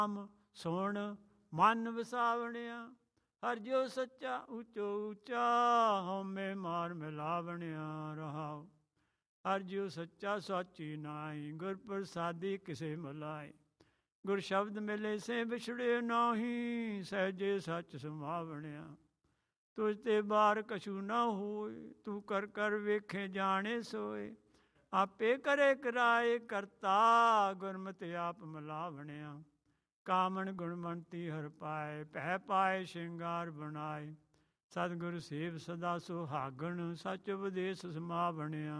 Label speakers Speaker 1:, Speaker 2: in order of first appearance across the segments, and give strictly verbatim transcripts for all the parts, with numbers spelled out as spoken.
Speaker 1: ਨਾਮ ਸੁਣ ਮਨ ਵਸਾਵਣਿਆ, ਹਰ ਜੋ ਸੱਚਾ ਉੱਚੋ ਉੱਚਾ, ਹਉਮੈ ਮਾਰ ਮਿਲਾਵਣਿਆ ਰਹਾਉ। ਹਰ ਜਿਉ ਸੱਚਾ ਸਾਚੀ ਨਾਹੀ, ਗੁਰ ਪ੍ਰਸਾਦੀ ਕਿਸੇ ਮਲਾਈ। ਗੁਰ ਸ਼ਬਦ ਮਿਲੇ ਸੇ ਵਿਛੜੇ ਨਾਹੀ, ਸਹਿਜੇ ਸੱਚ ਸਮਾਵਣਿਆ। ਤੁਝ ਤੇ ਬਾਰ ਕਛੂ ਨਾ ਹੋਏ, ਤੂੰ ਕਰ ਕਰ ਵੇਖੇ ਜਾਣੇ ਸੋਏ। ਆਪੇ ਕਰੇ ਕਰਾਏ ਕਰਤਾ, ਗੁਰਮਤਿ ਆਪ ਮਿਲਾਵਣਿਆ। ਕਾਮਣ ਗੁਣਵੰਤੀ ਹਰ ਪਾਏ, ਭੈ ਪਾਏ ਸ਼ਿੰਗਾਰ ਬਣਾਏ। ਸਤਿਗੁਰ ਸੇਵ ਸਦਾ ਸੁਹਾਗਣ, ਸੱਚ ਉਪਦੇਸ ਸਮਾਵਣਿਆ।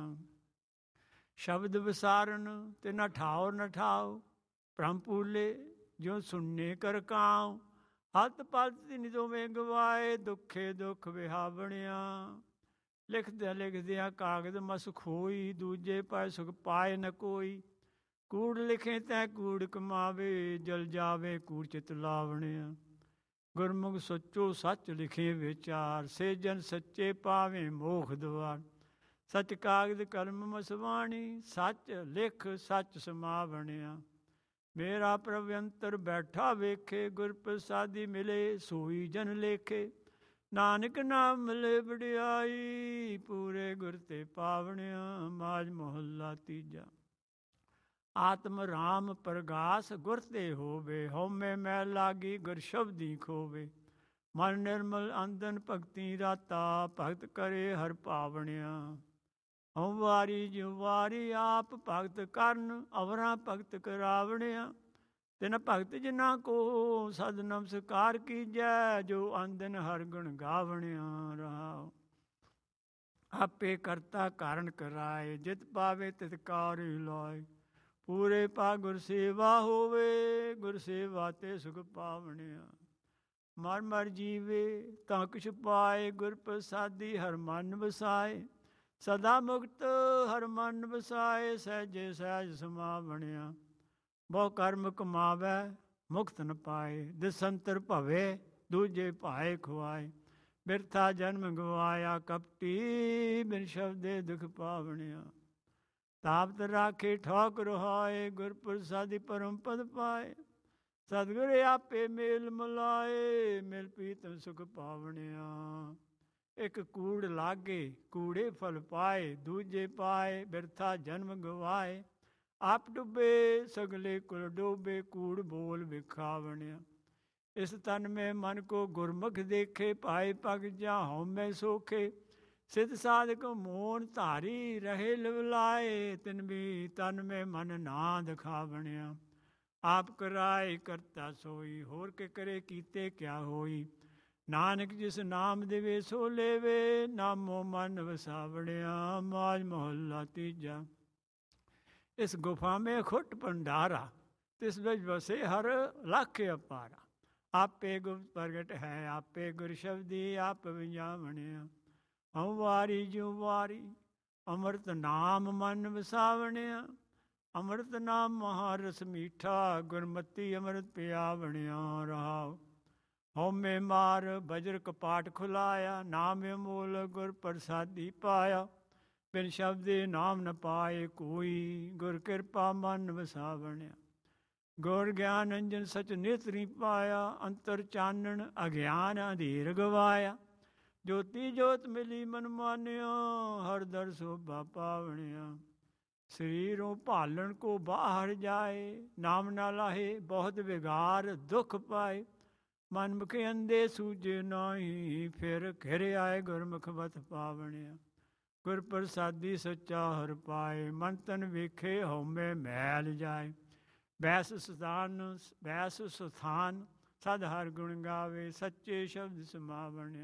Speaker 1: ਸ਼ਬਦ ਵਿਸਾਰਨ ਤੇ ਨਾ ਠਾਓ ਨਾ ਠਾਓ, ਭ੍ਰਮ ਭੂਲੇ ਜੋ ਸੁਣਨੇ ਕਰ ਕਾਉ। ਹੱਥ ਪਲਤ ਤਿਨ ਦੋਵੇਂ ਗਵਾਏ, ਦੁੱਖੇ ਦੁੱਖ ਵਿਹਾਵਣਿਆ। ਲਿਖਦਿਆਂ ਲਿਖਦਿਆਂ ਕਾਗਦ ਮਸ ਖੋਈ, ਦੂਜੇ ਪਾਏ ਸੁਖ ਪਾਏ ਨ ਕੋਈ। ਕੂੜ ਲਿਖੇ ਤੈ ਕੂੜ ਕਮਾਵੇ, ਜਲ ਜਾਵੇ ਕੂੜ ਚਿਤ ਲਾਵਣਿਆ। ਗੁਰਮੁਖ ਸੱਚੋ ਸੱਚ ਲਿਖੇ ਵਿਚਾਰ, ਸੇ ਜਨ ਸੱਚੇ ਪਾਵੇ ਮੋਖ ਦੁਆਰ। ਸੱਚ ਕਾਗਦ ਕਲਮ ਮਸਵਾਣੀ, ਸੱਚ ਲਿਖ ਸੱਚ ਸਮਾਵਣਿਆ। ਮੇਰਾ ਪ੍ਰਭ ਅੰਤਰ ਬੈਠਾ ਵੇਖੇ, ਗੁਰ ਪ੍ਰਸਾਦੀ ਮਿਲੇ ਸੋਈ ਜਨ ਲੇਖੇ। ਨਾਨਕ ਨਾਮ ਮਿਲੇ ਵਡਿਆਈ, ਪੂਰੇ ਗੁਰ ਤੇ ਪਾਵਣਿਆ। ਮਾਝ ਮਹੱਲਾ ਤੀਜਾ। ਆਤਮ ਰਾਮ ਪ੍ਰਗਾਸ ਗੁਰ ਤੇ ਹੋਵੇ, ਹਉਮੈ ਮੈਲ ਲਾਗੀ ਗੁਰ ਸ਼ਬਦੀ ਖੋਵੇ। ਮਨ ਨਿਰਮਲ ਅੰਦਨ ਭਗਤੀ ਰਾਤਾ, ਭਗਤ ਕਰੇ ਹਰ ਭਾਵਣਿਆ। ਹਉ ਵਾਰੀ ਜਿਉ ਵਾਰੀ ਆਪ ਭਗਤ ਕਰਨ, ਅਵਰਾਂ ਭਗਤ ਕਰਾਵਣਿਆ। ਤਿਨ ਭਗਤ ਜਿਨਾ ਕੋ ਸਦ ਨਮਸਕਾਰ ਕੀਜੈ, ਜੋ ਅੰਦਨ ਹਰ ਗੁਣ ਗਾਵਣਿਆ ਰਹਾਉ। ਆਪੇ ਕਰਤਾ ਕਾਰਨ ਕਰਾਏ, ਜਿਤ ਪਾਵੇ ਤਿਤ ਕਾਰਿ ਲਾਏ। ਪੂਰੇ ਪਾ ਗੁਰ ਸੇਵਾ ਹੋਵੇ, ਗੁਰ ਸੇਵਾ ਤੇ ਸੁਖ ਪਾਵਣਿਆ। ਮਰ ਮਰ ਜੀਵੇ ਤਾਂ ਕੁਛ ਪਾਏ, ਗੁਰ ਪ੍ਰਸਾਦੀ ਹਰ ਮਨ ਵਸਾਏ। ਸਦਾ ਮੁਕਤ ਹਰ ਮਨ ਵਸਾਏ, ਸਹਿਜੇ ਸਹਿਜ ਸਮਾਵਣਿਆ। ਬਹੁ ਕਰਮ ਕਮਾਵੈ ਮੁਕਤ ਨ ਪਾਏ, ਦਿਸੰਤਰ ਭਵੇ ਦੂਜੇ ਭਾਏ ਖੁਆਏ। ਬਿਰਥਾ ਜਨਮ ਗਵਾਇਆ ਕਪਟੀ, ਬਿਨ ਸ਼ਬਦੇ ਦੁਖ ਪਾਵਣਿਆ। ਤਾਪਤ ਰਾਖੇ ਠੌਕ ਰਹਾਏ, ਗੁਰ ਪ੍ਰਸਾਦੀ ਪਰਮ ਪਦ ਪਾਏ। ਸਤਿਗੁਰ ਆਪੇ ਮੇਲ ਮਿਲਾਏ, ਮਿਲ ਪ੍ਰੀਤਮ ਸੁਖ ਪਾਵਣਿਆ। ਇੱਕ ਕੂੜ ਲਾਗੇ ਕੂੜੇ ਫਲ ਪਾਏ, ਦੂਜੇ ਪਾਏ ਬਿਰਥਾ ਜਨਮ ਗਵਾਏ। ਆਪ ਡੁੱਬੇ ਸਗਲੇ ਕੁਲ ਡੋਬੇ, ਕੂੜ ਬੋਲ ਵਿਖਾਵਣਿਆ। ਇਸ ਤਨ ਮੈਂ ਮਨ ਕੋ ਗੁਰਮੁਖ ਦੇਖੇ, ਪਾਏ ਪਗ ਜਾ ਹਉਮੈ ਸੋਖੇ। ਸਿਧ ਸਾਧਕ ਮੋਨ ਧਾਰੀ ਰਹੇ ਲਿਵਲਾਏ, ਤਿਨ ਵੀ ਤਨ ਮੈਂ ਮਨ ਨਾ ਦਿਖਾਵਣਿਆ। ਆਪ ਕਰਾਏ ਕਰਤਾ ਸੋਈ, ਹੋਰ ਕੇ ਕਰੇ ਕੀਤੇ ਕਿਆ ਹੋਈ। ਨਾਨਕ ਜਿਸ ਨਾਮ ਦੇਵੇ ਸੋ ਲੇਵੇ, ਨਾਮੋ ਮਨ ਵਸਾਵਣਿਆ। ਮਾਝ ਮਹੱਲਾ ਤੀਜਾ। ਇਸ ਗੁਫਾ ਮੇ ਖੁੱਟ ਭੰਡਾਰਾ, ਤਿਸ ਵਿੱਚ ਵਸੇ ਹਰ ਲੱਖ ਅਪਾਰਾ। ਆਪੇ ਗੁਪਤ ਪ੍ਰਗਟ ਹੈ, ਆਪੇ ਗੁਰ ਸ਼ਬਦੀ ਆਪ ਵਿਜਾਵਣਿਆ। ਹਉ ਵਾਰੀ ਜਿਉ ਵਾਰੀ ਅੰਮ੍ਰਿਤ ਨਾਮ ਮਨ ਵਸਾਵਣਿਆ। ਅੰਮ੍ਰਿਤ ਨਾਮ ਮਹਾਰਸ ਮੀਠਾ, ਗੁਰਮਤੀ ਅੰਮ੍ਰਿਤ ਪਿਆਵਣਿਆ ਰਹਾਉ। ਹਉਮੈ ਮਾਰ ਬਜਰ ਕਪਾਟ ਖੁਲਾਇਆ, ਨਾਮ ਅਮੋਲ ਗੁਰ ਪ੍ਰਸਾਦੀ ਪਾਇਆ। ਬਿਨ ਸ਼ਬਦੇ ਨਾਮ ਨ ਪਾਏ ਕੋਈ, ਗੁਰ ਕਿਰਪਾ ਮਨ ਵਸਾਵਣਿਆ। ਗੁਰ ਗਿਆਨ ਅੰਜਨ ਸਚ ਨੇਤਰੀ ਪਾਇਆ, ਅੰਤਰ ਚਾਨਣ ਅਗਿਆਨ ਅੰਧੇਰ ਗਵਾਇਆ। ਜੋਤੀ ਜੋਤ ਮਿਲੀ ਮਨ ਮਾਨਿਆ, ਹਰ ਦਰ ਸੋਭਾ ਪਾਵਣਿਆ। ਸਰੀਰੋਂ ਭਾਲਣ ਕੋ ਬਾਹਰ ਜਾਏ, ਨਾਮ ਨਾ ਲਾਹੇ ਬਹੁਤ ਵਿਗਾਰ ਦੁੱਖ ਪਾਏ। ਮਨ ਮੁਖ ਅੰਧੇ ਸੂਝੇ ਨਾਹੀ, ਫਿਰ ਘਿਰ ਆਏ ਗੁਰਮੁਖ ਵਤ ਪਾਵਣਿਆ। ਗੁਰ ਪ੍ਰਸਾਦੀ ਸੱਚਾ ਹਰ ਪਾਏ, ਮਨ ਤਨ ਵੇਖੇ ਹਉਮੈ ਮੈਲ ਜਾਏ। ਬੈਸ ਸਥਾਨ ਬੈਸ ਸਥਾਨ ਸਦ ਹਰ ਗੁਣ ਗਾਵੇ, ਸੱਚੇ ਸ਼ਬਦ ਸਮਾਵਣਿਆ।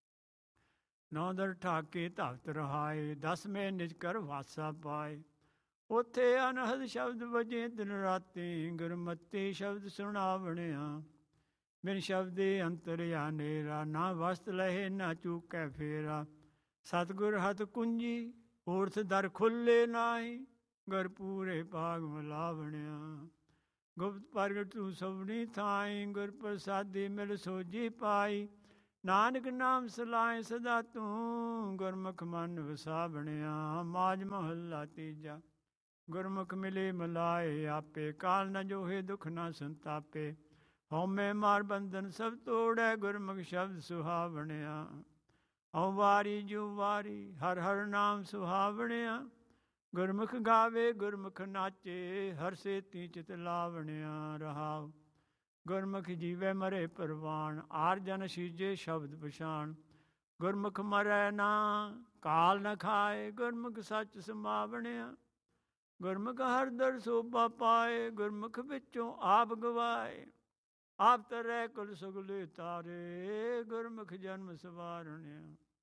Speaker 1: ਨੌ ਦਰ ਠਾਕੇ ਧਵਤ ਰਹਾਏ, ਦਸਵੇਂ ਨਿਜ ਕਰ ਵਾਸਾ ਪਾਏ। ਉੱਥੇ ਅਨਹਦ ਸ਼ਬਦ ਵਜੇ ਦਿਨ ਰਾਤੀ, ਗੁਰਮਤਿ ਸ਼ਬਦ ਸੁਣਾਵਣਿਆ। ਬਿਨ ਸ਼ਬਦੇ ਅੰਤਰਿਆ ਨੇਰਾ, ਨਾ ਵਸਤ ਲਹੇ ਨਾ ਚੂਕੈ ਫੇਰਾ। ਸਤਿਗੁਰ ਹੱਥ ਕੁੰਜੀ ਊਰਥ ਦਰ ਖੁੱਲੇ ਨਾਹੀ, ਗੁਰ ਪੂਰੇ ਭਾਗ ਮਿਲਾਵਣਿਆ। ਗੁਪਤ ਪ੍ਰਗਟ ਤੂੰ ਸਭਨੀ ਥਾਈ, ਗੁਰ ਪ੍ਰਸਾਦੀ ਮਿਲ ਸੋਝੀ ਪਾਈ। ਨਾਨਕ ਨਾਮ ਸਲਾਹੇ ਸਦਾ ਤੂੰ, ਗੁਰਮੁਖ ਮਨ ਵਸਾਵਣਿਆ। ਮਾਝ ਮਹੱਲਾ ਤੀਜਾ। ਗੁਰਮੁਖ ਮਿਲੇ ਮਿਲਾਏ ਆਪੇ, ਕਾਲ ਨ ਜੋਹੇ ਦੁਖ ਨ ਸੰਤਾਪੇ। ਹਉਮੈ ਮਾਰ ਬੰਧਨ ਸਭ ਤੋੜੈ, ਗੁਰਮੁਖ ਸ਼ਬਦ ਸੁਹਾਵਣਿਆ। ਹਉ ਵਾਰੀ ਜੋ ਵਾਰੀ, ਹਰ ਹਰ ਨਾਮ ਸੁਹਾਵਣਿਆ। ਗੁਰਮੁਖ ਗਾਵੇ ਗੁਰਮੁਖ ਨਾਚੇ, ਹਰ ਸੇਤੀ ਚਿਤ ਲਾਵਣਿਆ। ਰਹਾਉ ਗੁਰਮੁਖ ਜੀਵੈ ਮਰੇ ਪਰਵਾਣ, ਆਰ ਜਨ ਸੀਜੇ ਸ਼ਬਦ ਪਛਾਣ। ਗੁਰਮੁਖ ਮਰੈ ਨਾ ਕਾਲ ਨ ਖਾਏ, ਗੁਰਮੁਖ ਸੱਚ ਸਮਾਵਣਿਆ। ਗੁਰਮੁਖ ਹਰ ਦਰ ਸੋਭਾ ਪਾਏ, ਗੁਰਮੁਖ ਵਿੱਚੋਂ ਆਪ ਗਵਾਏ। ਆਪ ਤਰੈ ਕੁਲ ਸੁਗਲੇ ਤਾਰੇ, ਗੁਰਮੁਖ ਜਨਮ ਸਵਾਰਣਿਆ।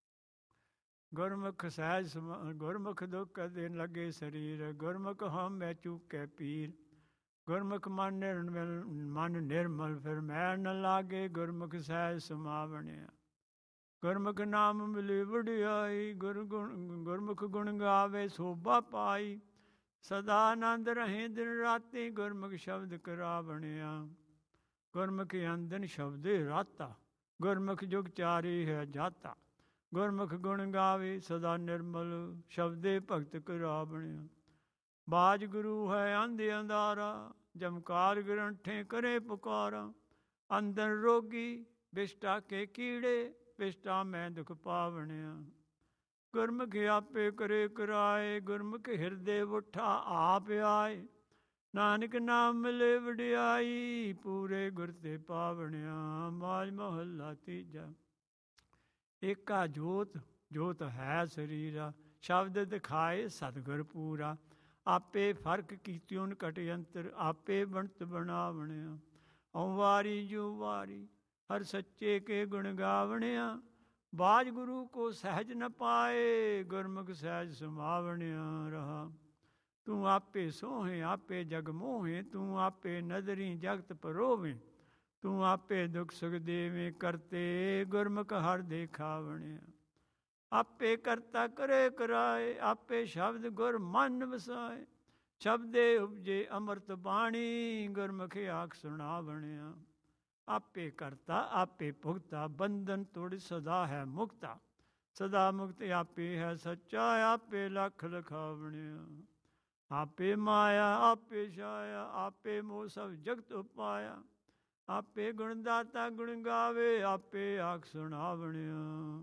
Speaker 1: ਗੁਰਮੁਖ ਸਹਿਜ ਸਮਾ ਗੁਰਮੁਖ ਦੁਖ ਕਦੇ ਲੱਗੇ ਸਰੀਰ, ਗੁਰਮੁਖ ਹਉਮੈ ਚੂਕੈ ਪੀਰ। ਗੁਰਮੁਖ ਮਨ ਨਿਰਮਲ ਮਨ ਨਿਰਮਲ, ਫਿਰ ਮੈਲ ਨ ਲਾਗੇ, ਗੁਰਮੁਖ ਸਹਿਜ ਸਮਾਵਣਿਆ। ਗੁਰਮੁਖ ਨਾਮ ਮਿਲੇ ਵਡਿਆਈ, ਗੁਰ ਗੁਣ ਗੁਰਮੁਖ ਗੁਣ ਗਾਵੇ ਸੋਭਾ ਪਾਈ। ਸਦਾ ਆਨੰਦ ਰਹੇ ਦਿਨ ਰਾਤੀ, ਗੁਰਮੁਖ ਸ਼ਬਦ ਕਰਾਵਣਿਆ। ਗੁਰਮੁਖ ਅੰਦਨ ਸ਼ਬਦੇ ਰਾਤਾ, ਗੁਰਮੁਖ ਜੁਗ ਚਾਰੀ ਹੈ ਜਾਤਾ। ਗੁਰਮੁਖ ਗੁਣ ਗਾਵੇ ਸਦਾ ਨਿਰਮਲ, ਸ਼ਬਦੇ ਭਗਤ ਕਰਾਵਣਿਆ। ਬਾਜ ਗੁਰੂ ਹੈ ਅੰਧ ਅੰਧਾਰਾ, ਜਮਕਾਰ ਗ੍ਰੰਠੇ ਕਰੇ ਪੁਕਾਰਾ। ਅੰਦਰ ਰੋਗੀ ਬਿਸ਼ਟਾ ਕੇ ਕੀੜੇ, ਬਿਸ਼ਟਾ ਮੈਂ ਦੁਖ ਪਾਵਣਿਆ। ਗੁਰਮੁਖ ਆਪੇ ਕਰੇ ਕਰਾਏ, ਗੁਰਮੁਖ ਹਿਰਦੇ ਉਠਾ ਆਪ ਆਏ। ਨਾਨਕ ਨਾਮ ਮਿਲੇ ਵਡਿਆਈ, ਪੂਰੇ ਗੁਰ ਤੇ ਪਾਵਣਿਆ। ਮਾਝ ਮਹੱਲਾ ਤੀਜਾ। ਏਕਾ ਜੋਤ ਜੋਤ ਹੈ ਸਰੀਰਾ, ਸ਼ਬਦ ਦਿਖਾਏ ਸਤਿਗੁਰ ਪੂਰਾ। ਆਪੇ ਫਰਕ ਕੀਤਿਉਨ ਘਟ ਅੰਤਰ, ਆਪੇ ਬਣਤ ਬਣਾਵਣਿਆ। ਹਉ ਵਾਰੀ ਜੋ ਵਾਰੀ, ਹਰ ਸੱਚੇ ਕੇ ਗੁਣ ਗਾਵਣਿਆ। ਬਾਜ ਗੁਰੂ ਕੋ ਸਹਿਜ ਨ ਪਾਏ, ਗੁਰਮੁਖ ਸਹਿਜ ਸਮਾਵਣਿਆ। ਰਹਾ ਤੂੰ ਆਪੇ ਸੋਹੇ ਆਪੇ ਜਗ ਮੋਹੇ, ਤੂੰ ਆਪੇ ਨਦਰੀ ਜਗਤ ਪਰੋਵੇਂ। ਤੂੰ ਆਪੇ ਦੁਖ ਸੁਖ ਦੇਵੇਂ ਕਰਤੇ, ਗੁਰਮੁਖ ਹਰ ਦੇਖਾਵਣਿਆ। ਆਪੇ ਕਰਤਾ ਕਰੇ ਕਰਾਏ, ਆਪੇ ਸ਼ਬਦ ਗੁਰ ਮਨ ਵਸਾਏ। ਸ਼ਬਦੇ ਉਪਜੇ ਅੰਮ੍ਰਿਤ ਬਾਣੀ, ਗੁਰਮੁਖ ਆਖ ਸੁਣਾਵਣਿਆ। ਆਪੇ ਕਰਤਾ ਆਪੇ ਭੁਗਤਾ, ਬੰਧਨ ਤੋੜ ਸਦਾ ਹੈ ਮੁਕਤਾ। ਸਦਾ ਮੁਕਤ ਆਪੇ ਹੈ ਸੱਚਾ, ਆਪੇ ਲਖ ਲਖਾਵਣਿਆ। ਆਪੇ ਮਾਇਆ ਆਪੇ ਛਾਇਆ, ਆਪੇ ਮੋਹ ਸਭ ਜਗਤ ਉਪਾਇਆ। ਆਪੇ ਗੁਣ ਦਾਤਾ ਗੁਣ ਗਾਵੇ, ਆਪੇ ਆਖ ਸੁਣਾਵਣਿਆ।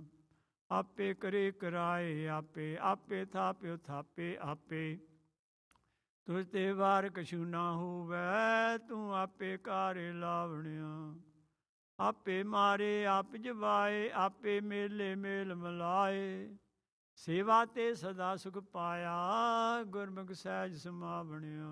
Speaker 1: ਆਪੇ ਕਰੇ ਕਰਾਏ ਆਪੇ, ਆਪੇ ਥਾਪਿਓ ਥਾਪੇ ਆਪੇ। ਤੁਝ ਤੇ ਵਾਰ ਕਛੂ ਨਾ ਹੋਵੈ, ਤੂੰ ਆਪੇ ਕਾਰੇ ਲਾਵਣਿਆ। ਆਪੇ ਮਾਰੇ ਆਪ ਜਵਾਏ, ਆਪੇ ਮੇਲੇ ਮੇਲ ਮਿਲਾਏ। ਸੇਵਾ ਤੇ ਸਦਾ ਸੁਖ ਪਾਇਆ, ਗੁਰਮੁਖ ਸਹਿਜ ਸਮਾਵਣਿਆ।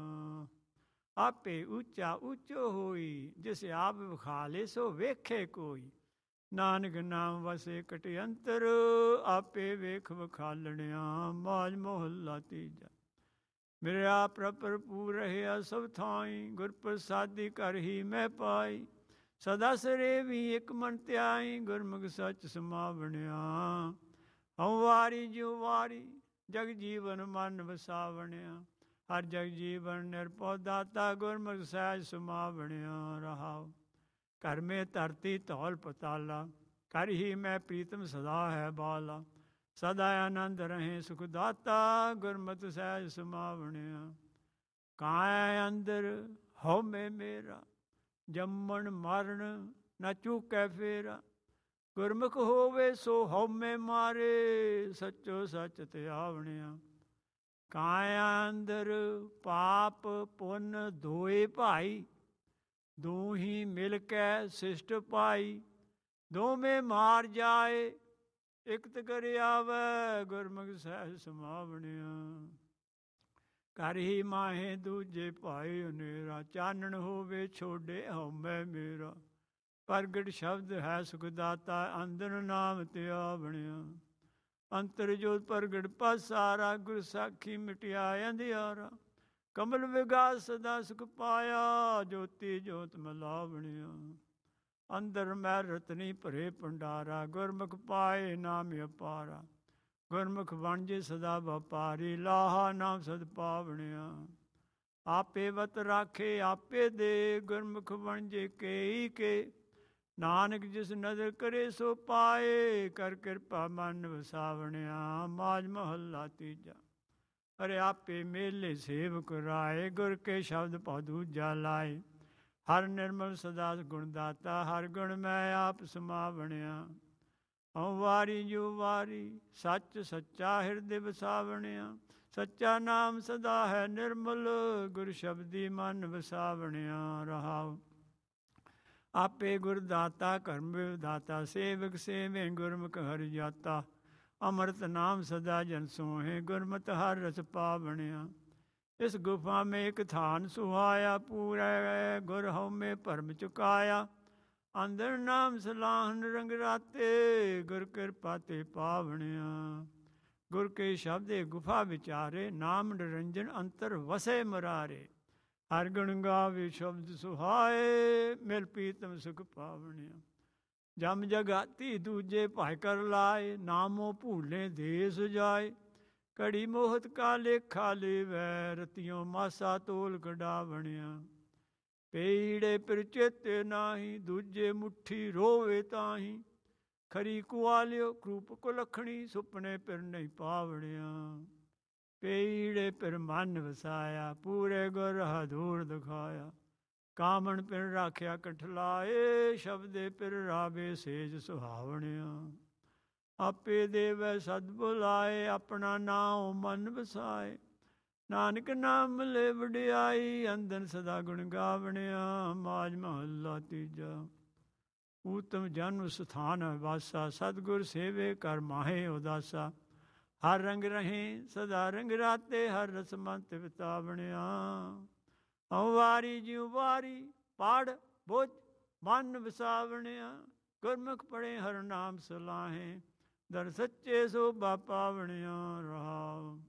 Speaker 1: ਆਪੇ ਉੱਚਾ ਉੱਚੋ ਹੋਈ, ਜਿਸ ਆਪ ਵਿਖਾਲੇ ਸੋ ਵੇਖੇ ਕੋਈ। ਨਾਨਕ ਨਾਮ ਵਸੇ ਕਟ ਅੰਤਰ, ਆਪੇ ਵੇਖ ਵਿਖਾਲਣਿਆ। ਮਾਝ ਮਹੱਲਾ ਤੀਜਾ। ਮਿਰਿਆ ਪ੍ਰਭ ਭਰਪੂਰ ਰਹਿਆ ਸਭ ਥਾਈ, ਗੁਰ ਪ੍ਰਸਾਦੀ ਘਰ ਹੀ ਮੈਂ ਪਾਈ। ਸਦਾ ਸਰੇਵੀ ਇੱਕ ਮਨ ਧਿਆਈ, ਗੁਰਮੁਖ ਸੱਚ ਸਮਾਵਣਿਆ। ਹਉ ਵਾਰੀ ਜਿਉ ਵਾਰੀ, ਜਗ ਜੀਵਨ ਮਨ ਵਸਾਵਣਿਆ। ਹਰ ਜਗ ਜੀਵਨ ਨਿਰਭਉ ਦਾਤਾ, ਗੁਰਮੁਖ ਸਹਿਜ ਸਮਾਵਣਿਆ। ਰਹਾਉ ਘਰ ਮੇ ਧਰਤੀ ਧੌਲ ਪਤਾਲਾ, ਘਰ ਹੀ ਮੈਂ ਪ੍ਰੀਤਮ ਸਦਾ ਹੈ ਬਾਲਾ। ਸਦਾ ਆਨੰਦ ਰਹੇ ਸੁਖ ਦਾਤਾ, ਗੁਰਮਤਿ ਸਹਿਜ ਸਮਾਵਣਿਆ। ਕਾਇ ਅੰਦਰ ਹਉਮੈ ਮੇਰਾ, ਜੰਮਣ ਮਰਨ ਨ ਚੂਕੈ ਫੇਰਾ। ਗੁਰਮੁਖ ਹੋਵੇ ਸੋ ਹਉਮੈ ਮਾਰੇ, ਸੱਚੋ ਸੱਚ ਧਿਆਵਣਿਆ। ਕਾਇਆ ਅੰਦਰ ਪਾਪ ਪੁੰਨ ਦੋਏ ਭਾਈ, ਦੋਹੀ ਮਿਲ ਕੈ ਸਿਸ਼ਟ ਪਾਈ। ਦੋਵੇਂ ਮਾਰ ਜਾਏ ਇਕਤ ਕਰ ਆਵੈ, ਗੁਰਮੁਖ ਸਹਿਜ ਸਮਾਵਣਿਆ। ਘਰ ਹੀ ਮਾਹੇ ਦੂਜੇ ਭਾਈ ਹਨੇਰਾ, ਚਾਨਣ ਹੋਵੇ ਛੋਡੇ ਹਉਮੈ ਮੇਰਾ। ਪ੍ਰਗਟ ਸ਼ਬਦ ਹੈ ਸੁਖ ਦਾਤਾ, ਅੰਦਰ ਨਾਮ ਧਿਆਵਣਿਆ। ਅੰਤਰ ਜੋਤ ਪ੍ਰਗਟ ਪਸਾਰਾ, ਗੁਰ ਸਾਖੀ ਮਿਟਿਆ ਅੰਧਿਆਰਾ। ਕਮਲ ਵਿਗਾਸ ਸਦਾ ਸੁਖ ਪਾਇਆ, ਜੋਤੀ ਜੋਤ ਮਿਲਾਵਣਿਆ। ਅੰਦਰ ਮਹਿ ਰਤਨੀ ਭਰੇ ਭੰਡਾਰਾ, ਗੁਰਮੁਖ ਪਾਏ ਨਾਮ ਅਪਾਰਾ। ਗੁਰਮੁਖ ਵਣਜੇ ਸਦਾ ਵਪਾਰੀ, ਲਾਹਾ ਨਾਮ ਸਦ ਪਾਵਣਿਆ। ਆਪੇ ਵਤ ਰਾਖੇ ਆਪੇ ਦੇ, ਗੁਰਮੁਖ ਵਣਜੇ ਕੇਈ ਕੇ। ਨਾਨਕ ਜਿਸ ਨਦਰ ਕਰੇ ਸੋ ਪਾਏ, ਕਰ ਕਿਰਪਾ ਮਨ ਵਸਾਵਣਿਆ। ਮਾਝ ਮਹੱਲਾ ਤੀਜਾ। ਅਰੇ ਆਪੇ ਮੇਲੇ ਸੇਵ ਕਰਾਏ, ਗੁਰ ਕੇ ਸ਼ਬਦ ਭਉ ਦੂਜਾ ਲਾਏ। ਹਰ ਨਿਰਮਲ ਸਦਾ ਗੁਣ ਦਾਤਾ, ਹਰ ਗੁਣ ਮੈਂ ਆਪ ਸਮਾਵਣਿਆ। ਹਉ ਵਾਰੀ ਜੋ ਵਾਰੀ, ਸੱਚ ਸੱਚਾ ਹਿਰਦੇ ਵਸਾਵਣਿਆ। ਸੱਚਾ ਨਾਮ ਸਦਾ ਹੈ ਨਿਰਮਲ, ਗੁਰ ਸ਼ਬਦੀ ਮਨ ਵਸਾਵਣਿਆ। ਰਹਾਉ ਆਪੇ ਗੁਰ ਦਾਤਾ ਕਰਮ ਵਿਦਾਤਾ, ਸੇਵਕ ਸੇਵੇਂ ਗੁਰਮੁਖ ਹਰਿ ਜਾਤਾ। ਅੰਮ੍ਰਿਤ ਨਾਮ ਸਦਾ ਜਨ ਸੋਹੇ, ਗੁਰਮਤਿ ਹਰ ਰਸ ਪਾਵਣਿਆ। ਇਸ ਗੁਫਾ ਮੇਂ ਇੱਕ ਥਾਨ ਸੁਹਾਇਆ, ਪੂਰੇ ਗੁਰ ਹਉਮੈ ਭਰਮ ਚੁਕਾਇਆ। ਅੰਦਰ ਨਾਮ ਸਲਾਹਨ ਰੰਗ ਰਾਤੇ, ਗੁਰ ਕਿਰਪਾ ਤੇ ਪਾਵਣਿਆ। ਗੁਰ ਕੇ ਸ਼ਬਦੇ ਗੁਫਾ ਵਿਚਾਰੇ, ਨਾਮ ਨਿਰੰਜਨ ਅੰਤਰ ਵਸੇ ਮੁਰਾਰੇ। ਹਰ ਗੁਣ ਗਾਵੇ ਸ਼ਬਦ ਸੁਹਾਏ, ਮਿਲ ਪੀਤਮ ਸੁਖ ਪਾਵਣਿਆ। ਜਮ ਜਗਾਤੀ ਦੂਜੇ ਭਾਇ ਕਰ ਲਾਏ, ਨਾਮੋ ਭੂਲੇ ਦੇਸ ਜਾਏ। ਘੜੀ ਮੋਹਤ ਕਾ ਲੇਖਾ ਲੇਵੈ, ਰਤਿयों ਮਾਸਾ ਤੋਲ ਕਢਾਵਣਿਆ। ਪੀੜੇ ਪਿਰ ਚੇਤੇ ਨਾਹੀ, ਦੂਜੇ ਮੁੱਠੀ ਰੋਵੇ ਤਾਹੀ। ਖਰੀ ਕੁਆਲਿਓ ਕਰੂਪ ਕੁਲਖਣੀ, ਸੁਪਨੇ ਪਿਰ ਨਹੀਂ ਪਾਵਣਿਆ। ਪੀੜੇ ਪਿਰ ਮਨ ਵਸਾਇਆ, ਪੂਰੇ ਗੁਰ ਹਦੂਰ ਦਿਖਾਇਆ। ਕਾਮਣ ਪਿਰ ਰਾਖਿਆ ਕਠਲਾਏ, ਸ਼ਬਦੇ ਪਿਰ ਰਾਵੇ ਸੇਜ ਸੁਹਾਵਣਿਆ। ਆਪੇ ਦੇਵੈ ਸਦ ਬੁਲਾਏ, ਆਪਣਾ ਨਾਮ ਮਨ ਵਸਾਏ। ਨਾਨਕ ਨਾਮ ਮਿਲੇ ਵਡਿਆਈ, ਅੰਦਨ ਸਦਾ ਗੁਣ ਗਾਵਣਿਆ। ਮਾਝ ਮਹੱਲਾ ਤੀਜਾ। ਊਤਮ ਜਨਮ ਸਥਾਨ ਵਾਸਾ, ਸਤਿਗੁਰ ਸੇਵੇ ਕਰ ਮਾਹੇ ਉਦਾਸਾ। ਹਰ ਰੰਗ ਰਹੇ ਸਦਾ ਰੰਗ ਰਾਤੇ, ਹਰ ਰਸ ਮੰਤ ਬਿਤਾਵਣਿਆ। ਹਉ ਵਾਰੀ ਜਿਉ ਵਾਰੀ, ਪੜ ਬੁਝ ਮਨ ਵਸਾਵਣਿਆ। ਗੁਰਮੁਖ ਪੜੇ ਹਰ ਨਾਮ ਸਲਾਹੇ, ਦਰ ਸੱਚੇ ਸੋਭਾ ਪਾਵਣਿਆ। ਰਹਾਉ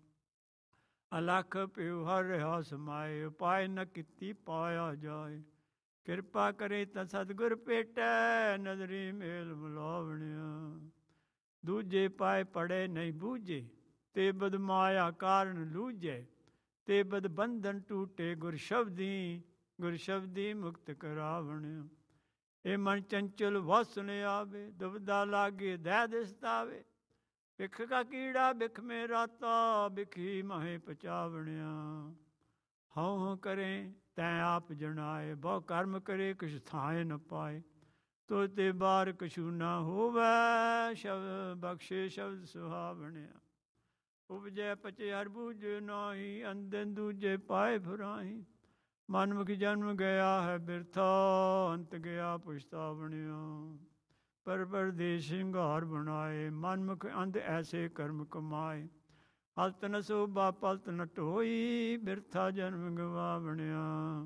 Speaker 1: ਅਲਖ ਪਿਉ ਹਰ ਰਹਾ ਸਮਾਏ, ਉਪਾਇ ਨ ਕੀਤੀ ਪਾਇਆ ਜਾਏ। ਕਿਰਪਾ ਕਰੇ ਤਾਂ ਸਤਿਗੁਰ ਭੇਟੈ, ਨਜ਼ਰੀ ਮੇਲ ਮਿਲਾਵਣਿਆ। ਦੂਜੇ ਪਾਏ ਪੜੇ ਨਹੀਂ ਬੂਝੇ, ਤੇ ਬਦ ਮਾਇਆ ਕਾਰਨ ਲੂਝੇ। ਤੇ ਬਦ ਬੰਧਨ ਟੂਟੇ ਗੁਰ ਸ਼ਬਦੀ, ਗੁਰ ਸ਼ਬਦੀ ਮੁਕਤ ਕਰਾਵਣਿਆ। ਇਹ ਮਨ ਚੰਚਲ ਵਸ ਨ ਆਵੇ, ਦੁਬਦਾ ਲਾਗੇ ਦਹਿ ਦਿਸਤਾਵੇ। ਬਿਖ ਕਾ ਕੀੜਾ ਬਿਖ ਮੇ ਰਾਤਾ, ਬਿਖੀ ਮਹੇ ਪਚਾਵਣਿਆ। ਹਉ ਹਉ ਕਰੇ ਤੈਂ ਆਪ ਜਣਾਏ, ਬਹੁ ਕਰਮ ਕਰੇ ਕਿਛ ਥਾਏ ਨ ਪਾਏ। ਤੋ ਤੇ ਬਾਰ ਕਛੂ ਨਾ ਹੋਵੈ, ਸ਼ਬਦ ਬਖਸ਼ੇ ਸ਼ਬਦ ਸੁਹਾਵਣਿਆ। ਉਪਜੈ ਪਚੇ ਹਰ ਬੂਝੇ ਨਾਹੀ, ਅੰਦਨ ਦੂਜੇ ਪਾਏ ਫੁਰਾਹੀ। ਮਨਮੁਖ ਜਨਮ ਗਿਆ ਹੈ ਬਿਰਥਾ, ਅੰਤ ਗਿਆ ਪਛਤਾਵਣਿਆ। ਪਰ ਪਰਦੇਸ ਸ਼ਿੰਗਾਰ ਬਣਾਏ, ਮਨਮੁਖ ਅੰਧ ਐਸੇ ਕਰਮ ਕਮਾਏ। ਹਲਤ ਨ ਸੋਭਾ ਪਲਤ ਨ ਢੋਈ, ਬਿਰਥਾ ਜਨਮ ਗਵਾਵਣਿਆ।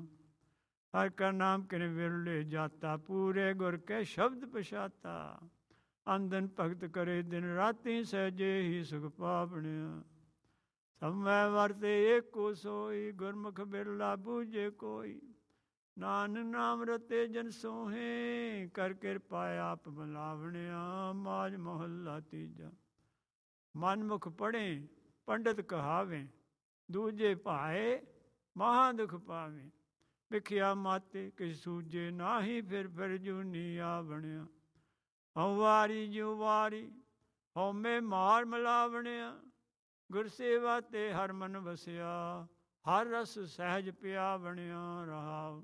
Speaker 1: ਹਰ ਕਾ ਨਾਮ ਕਿਨ ਵਿਰਲੇ ਜਾਤਾ, ਪੂਰੇ ਗੁਰ ਕੇ ਸ਼ਬਦ ਪਛਾਤਾ। ਅੰਦਨ ਭਗਤ ਕਰੇ ਦਿਨ ਰਾਤੀ, ਸਹਿਜੇ ਹੀ ਸੁਖ ਪਾਵਣਿਆ। ਸਮੈ ਵਰਤੇ ਏਕੋ ਸੋਈ, ਗੁਰਮੁਖ ਬਿਰਲਾ ਬੂਝੇ ਕੋਈ। ਨਾਨਕ ਨਾਮ ਰਤੇ ਜਨ ਸੋਹੇ, ਕਰ ਕਿਰਪਾ ਆਪ ਮਿਲਾਵਣਿਆ। ਮਾਝ ਮਹੱਲਾ ਤੀਜਾ। ਮਨਮੁਖ ਪੜ੍ਹੇ ਪੰਡਤ ਕਹਾਵੇ, ਦੂਜੇ ਭਾਏ ਮਹਾ ਦੁਖ ਪਾਵੇ। ਵਿਖਿਆ ਮਾਤੇ ਕਿਛ ਸੂਝੇ ਨਾਹੀ, ਫਿਰ ਫਿਰ ਜੂਨੀ ਆਵਣਿਆ। ਹਉ ਵਾਰੀ ਜਿਉ ਵਾਰੀ, ਹਉਮੈ ਮਾਰ ਮਿਲਾਵਣਿਆ। ਗੁਰ ਸੇਵਾ ਤੇ ਹਰ ਮਨ ਵਸਿਆ, ਹਰ ਰਸ ਸਹਿਜ ਪਿਆਵਣਿਆ। ਰਹਾਉ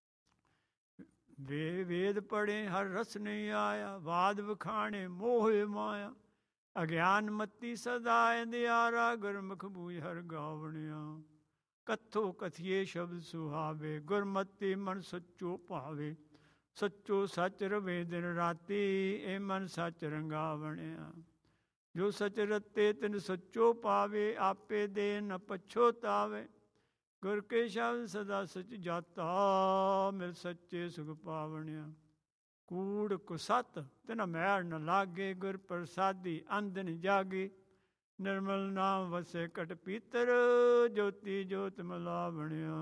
Speaker 1: ਵੇ ਵੇਦ ਪੜ੍ਹੇ ਹਰ ਰਸ ਨਹੀਂ ਆਇਆ, ਬਾਦ ਵਖਾਣੇ ਮੋਹ ਮਾਇਆ। ਅਗਿਆਨ ਮਤੀ ਸਦਾ ਅੰਧਿਆਰਾ, ਗੁਰਮੁਖ ਬੂਝ ਹਰ ਗਾਵਣਿਆ। ਕਥੋ ਕਥੀਏ ਸ਼ਬਦ ਸੁਹਾਵੇ, ਗੁਰਮਤਿ ਮਨ ਸੱਚੋ ਭਾਵੇ। ਸੱਚੋ ਸੱਚ ਰਵੇ ਦਿਨ ਰਾਤੀ, ਇਹ ਮਨ ਸੱਚ ਰੰਗਾਵਣਿਆ। ਜੋ ਸਚ ਰਤੇ ਤਿਨ ਸੱਚੋ ਪਾਵੇ, ਆਪੇ ਦੇ ਨ ਪਛੋਤਾਵੇ। ਗੁਰ ਕੇ ਸ਼ਬਦ ਸਦਾ ਸਚ ਜਾਤਾ, ਮਿਲ ਸੱਚੇ ਸੁਖ ਪਾਵਣਿਆ। ਕੂੜ ਕੁਸਤ ਤਿਨ ਮੈਲ ਨ ਲਾਗੇ, ਗੁਰ ਪ੍ਰਸਾਦੀ ਅੰਧਨ ਜਾਗੇ। ਨਿਰਮਲ ਨਾਮ ਵਸੇ ਕਟ ਪੀਤਰ, ਜੋਤੀ ਜੋਤ ਮਿਲਾਵਣਿਆ।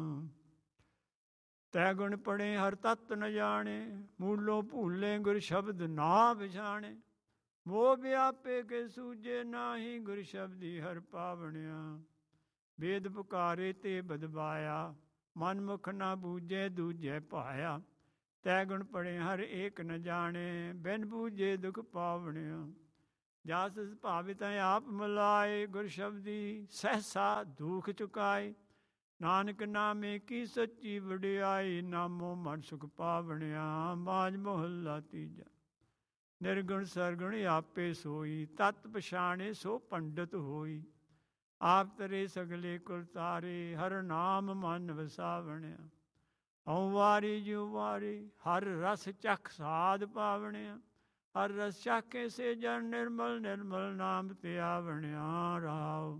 Speaker 1: ਤੈ ਗੁਣ ਪੜੇ ਹਰ ਤਤ ਨ ਜਾਣੇ, ਮੂਲੋਂ ਭੂਲੇ ਗੁਰ ਸ਼ਬਦ ਨਾ ਪਛਾਣੇ। ਮੋਹ ਵਿਆਪੇ ਕੇ ਸੂਝੇ ਨਾਹੀ, ਗੁਰ ਸ਼ਬਦੀ ਹਰ ਪਾਵਣਿਆ। ਵੇਦ ਪੁਕਾਰੇ ਤੇ ਬਦਬਾਇਆ, ਮਨਮੁਖ ਨਾ ਬੂਝੇ ਦੂਜੇ ਭਾਇਆ। ਤੈ ਗੁਣ ਪੜੇ ਹਰ ਏਕ ਨ ਜਾਣੇ, ਬਿਨ ਬੂਝੇ ਦੁਖ ਪਾਵਣਿਆ। ਜਾਸ ਭਾਵਿ ਤੈ ਆਪ ਮਿਲਾਏ, ਗੁਰ ਸ਼ਬਦੀ ਸਹਿਸਾ ਦੁਖ ਚੁਕਾਏ। ਨਾਨਕ ਨਾਮੇ ਕੀ ਸੱਚੀ ਵਡਿਆਈ, ਨਾਮੋ ਮਨ ਸੁਖ ਪਾਵਣਿਆ। ਬਾਜ ਮਹੱਲਾ ਤੀਜਾ। ਨਿਰਗੁਣ ਸਰਗੁਣ ਆਪੇ ਸੋਈ, ਤਤ ਪਛਾਣੇ ਸੋ ਪੰਡਤ ਹੋਈ। ਆਪ ਤਰੇ ਸਗਲੇ ਕੁਲ ਤਾਰੇ, ਹਰ ਨਾਮ ਮਨ ਵਸਾਵਣਿਆ। ਹਉ ਵਾਰੀ ਜਿਉ ਵਾਰੀ, ਹਰ ਰਸ ਚਖ ਸਾਧ ਪਾਵਣਿਆ। ਹਰ ਰਸ ਚਾਖੇ ਸੇ ਜਨ ਨਿਰਮਲ, ਨਿਰਮਲ ਨਾਮ ਤੇ ਆਵਣਿਆ। ਰਾਉ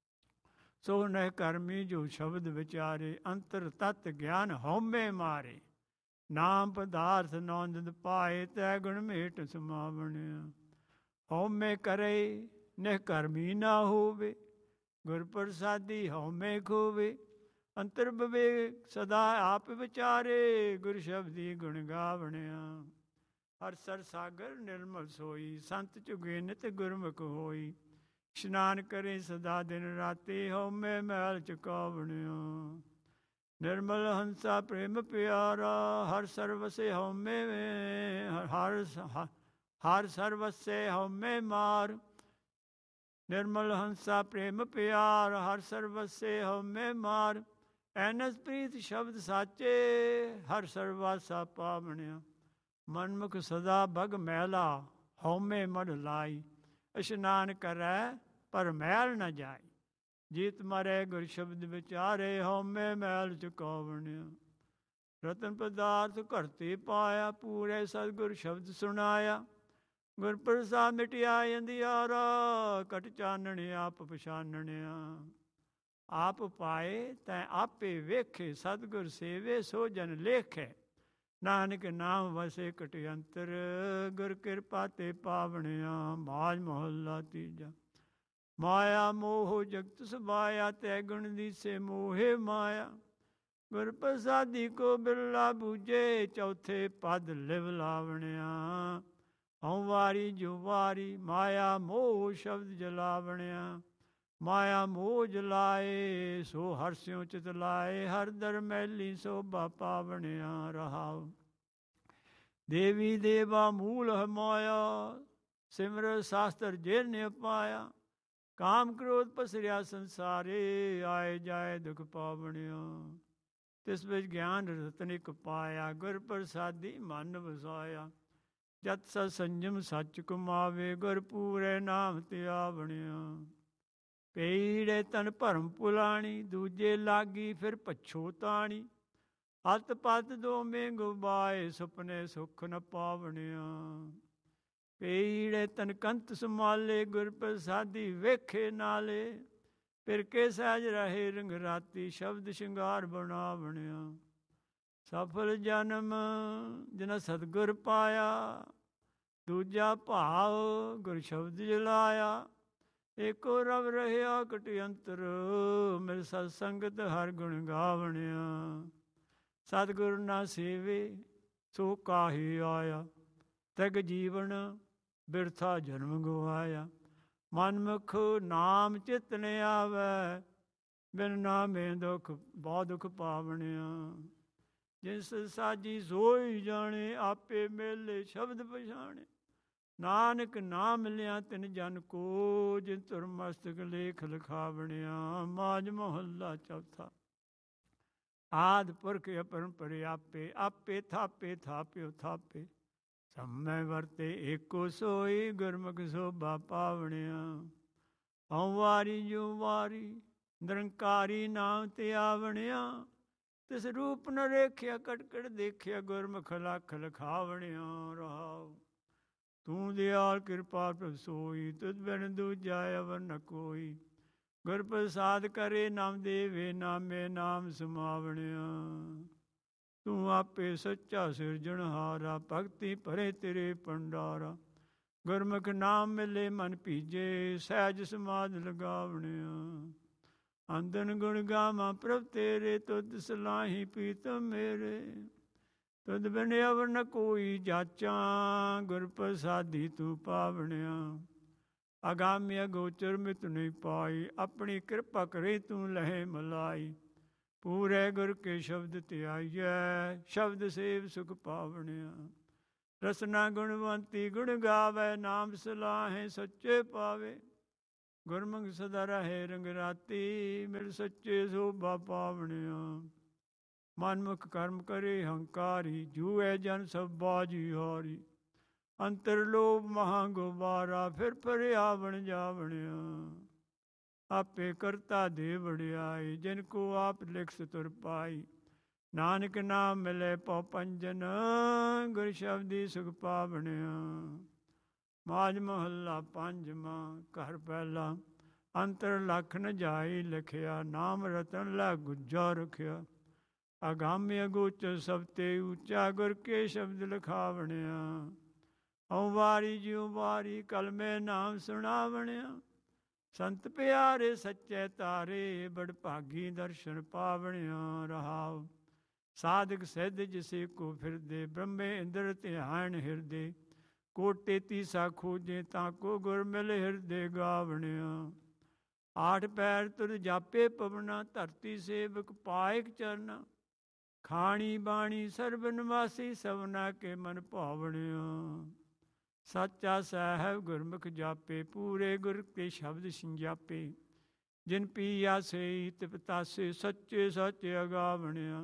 Speaker 1: ਸੋ ਨਹਿ ਕਰਮੀ ਜੋ ਸ਼ਬਦ ਵਿਚਾਰੇ, ਅੰਤਰ ਤਤ ਗਿਆਨ ਹਉਮੈ ਮਾਰੇ। ਨਾਮ ਪਦਾਰਥ ਨੌਂਦਦ ਪਾਏ, ਤੈ ਗੁਣ ਮੇਟ ਸਮਾਵਣਿਆ। ਹਉਮੈ ਕਰੇ ਨਹਿ ਕਰਮੀ ਨਾ ਹੋਵੇ, ਗੁਰ ਪ੍ਰਸਾਦੀ ਹਉਮੈ ਖੋਵੇ। ਅੰਤਰ ਵਿਵੇਕ ਸਦਾ ਆਪ ਵਿਚਾਰੇ, ਗੁਰ ਸ਼ਬਦੀ ਗੁਣ ਗਾਵਣਿਆ। ਹਰ ਸਰ ਸਾਗਰ ਨਿਰਮਲ ਸੋਈ, ਸੰਤ ਚੁਗੇ ਨਿਤ ਗੁਰਮੁਖ ਹੋਈ। ਇਸ਼ਨਾਨ ਕਰੇ ਸਦਾ ਦਿਨ ਰਾਤੀ, ਹਉਮੈ ਮੈਲ ਚੁਕਾਵਣਿਆ। ਨਿਰਮਲ ਹੰਸਾ ਪ੍ਰੇਮ ਪਿਆਰਾ, ਹਰ ਸਰਵਸੇ ਹਉਮੈ ਹਰ ਹਰ ਸਰਵਸੇ ਹਉਮੈ ਮਾਰ। ਨਿਰਮਲ ਹੰਸਾ ਪ੍ਰੇਮ ਪਿਆਰ, ਹਰ ਸਰਵਸੇ ਹਉਮੈ ਮਾਰ। ਐਨਸ ਪ੍ਰੀਤ ਸ਼ਬਦ ਸਾਚੇ, ਹਰ ਸਰਵਾਸਾ ਪਾਵਣਿਆ। ਮਨਮੁਖ ਸਦਾ ਭਗ ਮੈਲਾ, ਹਉਮੈ ਮਨ ਲਾਈ। ਇਸ਼ਨਾਨ ਕਰੈ ਪਰ ਮੈਲ ਨ ਜਾਈ, ਜੀਤ ਮਰੈ ਗੁਰ ਸ਼ਬਦ ਵਿਚਾਰੇ। ਹਉਮੈ ਮੈਲ ਚੁਕਾਵਣਿਆ। ਰਤਨ ਪਦਾਰਥ ਘਰਤੇ ਪਾਇਆ, ਪੂਰੇ ਸਤਿਗੁਰ ਸ਼ਬਦ ਸੁਣਾਇਆ। ਗੁਰ ਪ੍ਰਸਾਦ ਮਿਟਿਆ ਅੰਧਿਆਰਾ, ਘਟ ਚਾਨਣ ਆਪ ਪਛਾਨਣਿਆ। ਆਪ ਪਾਏ ਤੈਂ ਆਪੇ ਵੇਖੇ, ਸਤਿਗੁਰ ਸੇਵੇ ਸੋ ਜਨ ਲੇਖੇ। ਨਾਨਕ ਨਾਮ ਵਸੇ ਘਟ ਅੰਤਰ, ਗੁਰ ਕਿਰਪਾ ਤੇ ਪਾਵਣਿਆ। ਬਾਜ ਮਹੱਲਾ ਤੀਜਾ। ਮਾਇਆ ਮੋਹ ਜਗਤ ਸਮਾਇਆ, ਤੈ ਗੁਣ ਦੀਸੇ ਮੋਹੇ ਮਾਇਆ। ਗੁਰ ਪ੍ਰਸਾਦੀ ਕੋ ਬਿਰਲਾ ਬੂਝੇ, ਚੌਥੇ ਪਦ ਲਿਵ ਲਾਵਣਿਆ। ਹਉ ਵਾਰੀ ਜੋ ਵਾਰੀ, ਮਾਇਆ ਮੋਹ ਸ਼ਬਦ ਜਲਾਵਣਿਆ। ਮਾਇਆ ਮੋਹ ਜਲਾਏ, ਸੋ ਹਰਸਿਉ ਚਿਤ ਲਾਏ। ਹਰ ਦਰ ਮੈਲੀ ਸੋਭਾ ਪਾਵਣਿਆ। ਰਹਾਉ ਦੇਵੀ ਦੇਵਾ ਮੂਲ ਹੈ ਮਾਇਆ, ਸਿਮਰ ਸ਼ਾਸਤਰ ਜਿਨ ਪਾਇਆ। ਕਾਮ ਕ੍ਰੋਧ ਪਸਰਿਆ ਸੰਸਾਰੇ, ਆਏ ਜਾਏ ਦੁਖ ਪਾਵਣਿਆ। ਤਿਸ ਵਿੱਚ ਗਿਆਨ ਰਤਨ ਇਕ ਪਾਇਆ, ਗੁਰ ਪ੍ਰਸਾਦੀ ਮਨ ਵਸਾਇਆ। ਜਤ ਸਤ ਸੰਜਮ ਸੱਚ ਕਮਾਵੇ, ਗੁਰ ਪੂਰੇ ਨਾਮ ਤੇ ਆਵਣਿਆ। ਪੀੜੇ ਤਨ ਭਰਮ ਪੁਲਾਣੀ, ਦੂਜੇ ਲਾਗੀ ਫਿਰ ਪਛੋਤਾਣੀ। ਹੱਥ ਪੱਤ ਦੋਵੇਂ ਗੁਬਾਏ, ਸੁਪਨੇ ਸੁਖ ਨ ਪਾਵਣਿਆ। ਪੀੜੇ ਤਨ ਕੰਤ ਸੰਭਾਲੇ, ਗੁਰ ਪ੍ਰਸਾਦੀ ਵੇਖੇ ਨਾਲੇ। ਫਿਰ ਕੇ ਸਹਿਜ ਰਹੇ ਰੰਗ ਰਾਤੀ, ਸ਼ਬਦ ਸ਼ਿੰਗਾਰ ਬਣਾਵਣਿਆ। ਸਫਲ ਜਨਮ ਜਿਨ ਸਤਿਗੁਰ ਪਾਇਆ, ਦੂਜਾ ਭਾਵ ਗੁਰ ਸ਼ਬਦ ਜਲਾਇਆ। ਏਕੋ ਰਵ ਰਹਿਆ ਘਟ ਅੰਤਰ, ਮਿਲ ਸਤ ਸੰਗਤ ਹਰ ਗੁਣ ਗਾਵਣਿਆ। ਸਤਿਗੁਰ ਨਾ ਸੇਵੇ ਸੋ ਕਾਹੀ ਆਇਆ, ਤਗ ਜੀਵਨ ਬਿਰਥਾ ਜਨਮ ਗਵਾਇਆ। ਮਨਮੁਖ ਨਾਮ ਚਿਤ ਨ ਆਵੈ, ਬਿਨ ਨਾਮੇ ਦੁਖ ਬਹੁ ਦੁਖ ਪਾਵਣਿਆ। ਜਿਸ ਸਾਜੀ ਸੋਈ ਜਾਣੇ, ਆਪੇ ਮੇਲੇ ਸ਼ਬਦ ਪਛਾਣੇ। ਨਾਨਕ ਨਾਮ ਮਿਲਿਆ ਤਿਨ ਜਨ ਕੋ, ਜਿਨ ਧੁਰ ਮਸਤਕ ਲੇਖ ਲਿਖਾਵਣਿਆ। ਮਾਝ ਮਹੱਲਾ ਚੌਥਾ। ਆਦਿ ਪੁਰਖ ਅਪਰੰਪਰ ਆਪੇ, ਆਪੇ ਥਾਪੇ ਥਾਪਿਓ ਥਾਪੇ। ਸਮੈ ਵਰਤੇ ਏਕੋ ਸੋਈ, ਗੁਰਮੁਖ ਸੋਭਾ ਪਾਵਣਿਆ। ਹਉ ਵਾਰੀ ਜੋ ਵਾਰੀ, ਨਿਰੰਕਾਰੀ ਨਾਮ ਤੇ ਆਵਣਿਆ। ਤਿਸ ਰੂਪ ਨ ਰੇਖਿਆ, ਕਟ ਕਟ ਦੇਖਿਆ, ਗੁਰਮੁਖ ਲਖ ਲਿਖਾਵਣਿਆ। ਰਹਾਉ ਤੂੰ ਦਿਆਲ ਕਿਰਪਾ ਪ੍ਰਭ ਸੋਈ, ਤੁਧ ਬਿਨ ਦੂਜਾ ਅਵਰ ਨ ਕੋਈ। ਗੁਰ ਪ੍ਰਸਾਦ ਕਰੇ ਨਾਮ ਦੇਵੇ, ਨਾਮੇ ਨਾਮ ਸਮਾਵਣਿਆ। ਤੂੰ ਆਪੇ ਸੱਚਾ ਸਿਰਜਣਹਾਰਾ, ਭਗਤੀ ਭਰੇ ਤੇਰੇ ਭੰਡਾਰਾ। ਗੁਰਮੁਖ ਨਾਮ ਮਿਲੇ ਮਨ ਭੀਜੇ, ਸਹਿਜ ਸਮਾਧ ਲਗਾਵਣਿਆ। ਅੰਦਨ ਗੁਣ ਗਾਵਾਂ ਪ੍ਰਭ ਤੇਰੇ, ਤੁਧ ਸਲਾਹੀ ਪ੍ਰੀਤਮ ਮੇਰੇ। ਤੁਧ ਬਿਨ ਅਵਰ ਨ ਕੋਈ ਜਾਚਾਂ, ਗੁਰ ਪ੍ਰਸਾਦੀ ਤੂੰ ਪਾਵਣਿਆ। ਅਗਾਮੀ ਅਗੋਚਰ ਮਿਤ ਨਹੀਂ ਪਾਈ, ਆਪਣੀ ਕਿਰਪਾ ਕਰੇ ਤੂੰ ਲਹੇ ਮਲਾਈ। ਪੂਰੇ ਗੁਰ ਕੇ ਸ਼ਬਦ ਧਿਆਈਐ, ਸ਼ਬਦ ਸੇਵ ਸੁਖ ਪਾਵਣਿਆ। ਰਸਨਾ ਗੁਣਵੰਤੀ ਗੁਣ ਗਾਵੇ, ਨਾਮ ਸਲਾਹੇ ਸੱਚੇ ਪਾਵੇ। ਗੁਰਮੁਖ ਸਦਾ ਰਹੇ ਰੰਗ ਰਾਤੀ, ਮਿਲ ਸੱਚੇ ਸੋਭਾ ਪਾਵਣਿਆ। ਮਨਮੁਖ ਕਰਮ ਕਰੇ ਹੰਕਾਰੀ, ਜੂਐ ਜਨ ਸਭ ਬਾਜੀ ਹਾਰੀ। ਅੰਤਰ ਲੋਭ ਮਹਾ ਗੁਬਾਰਾ, ਫਿਰ ਪਰਿਆ ਬਣ ਜਾਵਣਿਆ। ਆਪੇ ਕਰਤਾ ਦੇ ਵਡਿਆਈ, ਜਿਨ ਕੋ ਆਪ ਲਿਖਸ ਤੁਰ ਪਾਈ। ਨਾਨਕ ਨਾਮ ਮਿਲੇ ਪਉ ਪੰਜਨ, ਗੁਰ ਸ਼ਬਦੀ ਸੁਖ ਪਾਵਣਿਆ। ਮਾਝ ਮਹੱਲਾ ਪੰਜਵਾਂ। ਘਰ ਪਹਿਲਾ। ਅੰਤਰ ਲਖ ਨ ਜਾਈ ਲਿਖਿਆ, ਨਾਮ ਰਤਨ ਲੈ ਗੁੱਜਾ ਰਖਿਆ। ਅਗਾਮੀ ਅਗੋਚਰ ਸਭ ਤੇ ਉੱਚਾ, ਗੁਰ ਕੇ ਸ਼ਬਦ ਲਿਖਾਵਣਿਆ। ਓ ਵਾਰੀ ਜਿਉ ਵਾਰੀ ਕਲਮੇ ਨਾਮ ਸੁਣਾਵਣਿਆ। ਸੰਤ ਪਿਆਰੇ ਸੱਚੇ ਤਾਰੇ, ਬੜ ਭਾਗੀ ਦਰਸ਼ਨ ਪਾਵਣਿਆ। ਰਹਾਉ ਸਾਧਕ ਸਿੱਧ ਜਿਸੇ ਕੋ ਫਿਰਦੇ, ਬ੍ਰਹਮੇ ਇੰਦਰ ਧਿਆਨ ਹਿਰਦੇ। ਕੋਟ ਤੇਤੀ ਸਾ ਖੋਜੇ, ਤਾਂ ਕੋ ਗੁਰ ਮਿਲ ਹਿਰਦੇ ਗਾਵਣਿਆ। ਆਠ ਪੈਰ ਤੁਰ ਜਾਪੇ ਪਵਨਾ, ਧਰਤੀ ਸੇਵਕ ਪਾਇਕ ਚਰਨਾ। ਖਾਣੀ ਬਾਣੀ ਸਰਬ ਨਿਵਾਸੀ, ਸਭਨਾ ਕੇ ਮਨ ਭਾਵਣਿਆ। ਸਾਚਾ ਸਾਹਿਬ ਗੁਰਮੁਖ ਜਾਪੇ, ਪੂਰੇ ਗੁਰ ਕੇ ਸ਼ਬਦ ਸਿੰਜਾਪੇ। ਜਿਨ ਪੀਆ ਸੇ ਤਿਪ ਤਾਸੇ, ਸੱਚੇ ਸੱਚ ਅਗਾਵਣਿਆ।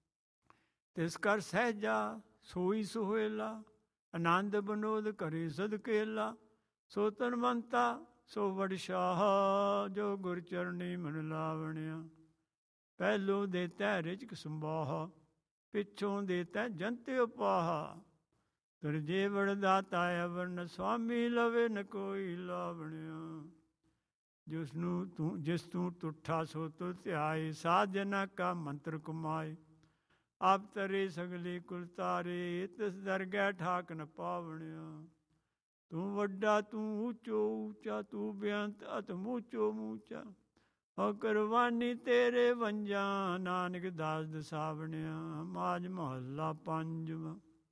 Speaker 1: ਤਿਸ ਕਰ ਸਹਿਜਾ ਸੋਈ ਸੁਹੇਲਾ, ਆਨੰਦ ਬਨੋਦ ਕਰੇ ਸਦਕੇਲਾ। ਸੋ ਤਨਵੰਤਾ ਸੋ ਵਡ ਸ਼ਾਹ, ਜੋ ਗੁਰ ਚਰਣੀ ਮਨ ਲਾਵਣਿਆ। ਪਹਿਲੋਂ ਦੇ ਤੈ ਰਿਜਕ ਸੰਬਾਹਾ, ਪਿੱਛੋਂ ਦੇ ਤੈ ਜੰਤ ਉਪਾਹਾ। ਤੁਰ ਜੇ ਵੜ ਦਾਤਾ ਅਵਰਨ, ਸੁਆਮੀ ਲਵੇ ਨ ਕੋਈ ਲਾਵਣਿਆ। ਜਿਸ ਨੂੰ ਤੂੰ ਜਿਸ ਤੂੰ ਤੁਠਾ ਸੋ ਤੁਰ ਧਿਆਏ, ਸਾਧ ਜਨਾ ਕਾ ਮੰਤਰ ਕਮਾਏ। ਆਪ ਤਰੇ ਸਗਲੇ ਕੁਲ ਤਾਰੇ, ਤਿਸ ਦਰਗਹਿ ਠਾਕ ਨ ਪਾਵਣਿਆ। ਤੂੰ ਵੱਡਾ ਤੂੰ ਊਚੋ ਊਚਾ, ਤੂੰ ਬੇਅੰਤ ਅਤ ਮੂਚੋ ਮੂਚਾ। ਹੋ ਕੁਰਬਾਨੀ ਤੇਰੇ ਵੰਜਾਂ, ਨਾਨਕ ਦਾਸ ਦਸਾਵਣਿਆ। ਮਾਝ ਮਹੱਲਾ ਪੰਜਵਾਂ।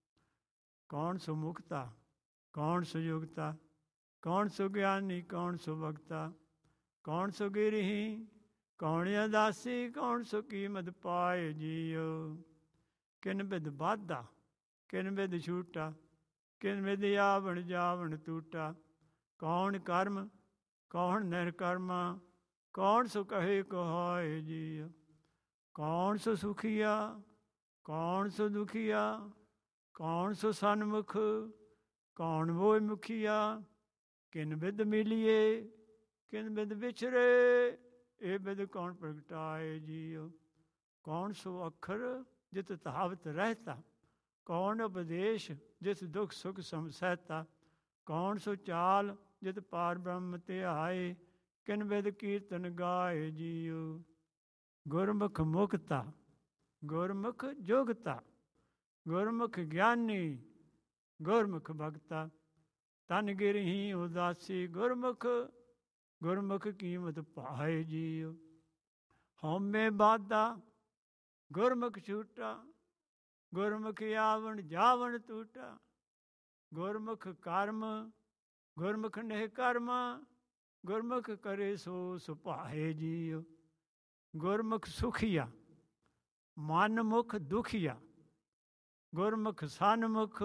Speaker 1: ਕੌਣ ਸੋ ਮੁਕਤਾ, ਕੌਣ ਸੋ ਯੁਗਤਾ। ਕੌਣ ਸੋ ਗਿਆਨੀ, ਕੌਣ ਸੋ ਭਗਤਾ। ਕੌਣ ਸੋ ਗਿਰਹੀ, ਕੌਣ ਅਦਾਸੀ। ਕੌਣ ਸੋ ਕੀਮਤ ਪਾਏ ਜੀਓ। ਕਿਨ ਬਿਦ ਬਾਧਾ, ਕਿਨ ਬਿਦ ਛੂਟਾ। ਕਿਨ ਬਿਦ ਆਵਣ ਜਾਵਣ ਟੂਟਾ। ਕੌਣ ਕਰਮ, ਕੌਣ ਨਿਰਕਰਮਾ। ਕੌਣ ਸੋ ਕਹੇ ਕਹਾਏ ਜੀਓ। ਕੌਣ ਸੋ ਸੁਖੀਆ, ਕੌਣ ਸੋ ਦੁਖੀਆ। ਕੌਣ ਸੋ ਸਨਮੁਖ, ਕੌਣ ਵੋਇ ਮੁਖੀਆ। ਕਿਨ ਬਿਦ ਮਿਲੀਏ, ਕਿਨ ਬਿਦ ਵਿਛਰੇ। ਇਹ ਬਿਦ ਕੌਣ ਪ੍ਰਗਟਾਏ ਜੀਓ। ਕੌਣ ਸੋ ਅੱਖਰ, ਜਿਤ ਧਾਵਤ ਰਹਿਤਾ। ਕੌਣ ਉਪਦੇਸ਼, ਜਿਸ ਦੁਖ ਸੁਖ ਸਮਸਹਿਤਾ। ਕੌਣ ਸੋ ਚਾਲ, ਜਿਤ ਪਾਰ ਬ੍ਰਹਮ ਧਿਆਏ। ਕਿਨ ਬਿਦ ਕੀਰਤਨ ਗਾਏ ਜੀਓ। ਗੁਰਮੁਖ ਮੁਕਤਾ, ਗੁਰਮੁਖ ਜੁਗਤਾ। ਗੁਰਮੁਖ ਗਿਆਨੀ, ਗੁਰਮੁਖ ਭਗਤਾ। ਤਨ ਗਿਰਹੀ ਉਦਾਸੀ, ਗੁਰਮੁਖ ਗੁਰਮੁਖ ਕੀਮਤ ਪਾਏ ਜੀਓ। ਹਉਮੈ ਬਾਧਾ, ਗੁਰਮੁਖ ਛੂਟਾ। ਗੁਰਮੁਖ ਆਵਣ ਜਾਵਣ ਟੂਟਾ। ਗੁਰਮੁਖ ਕਰਮ, ਗੁਰਮੁਖ ਨਹਿ ਕਰਮਾ। ਗੁਰਮੁਖ ਕਰੇ ਸੋ ਸੁਭਾਏ ਜੀਓ। ਗੁਰਮੁਖ ਸੁਖੀਆ, ਮਨਮੁਖ ਦੁਖੀਆ। ਗੁਰਮੁਖ ਸਨਮੁਖ,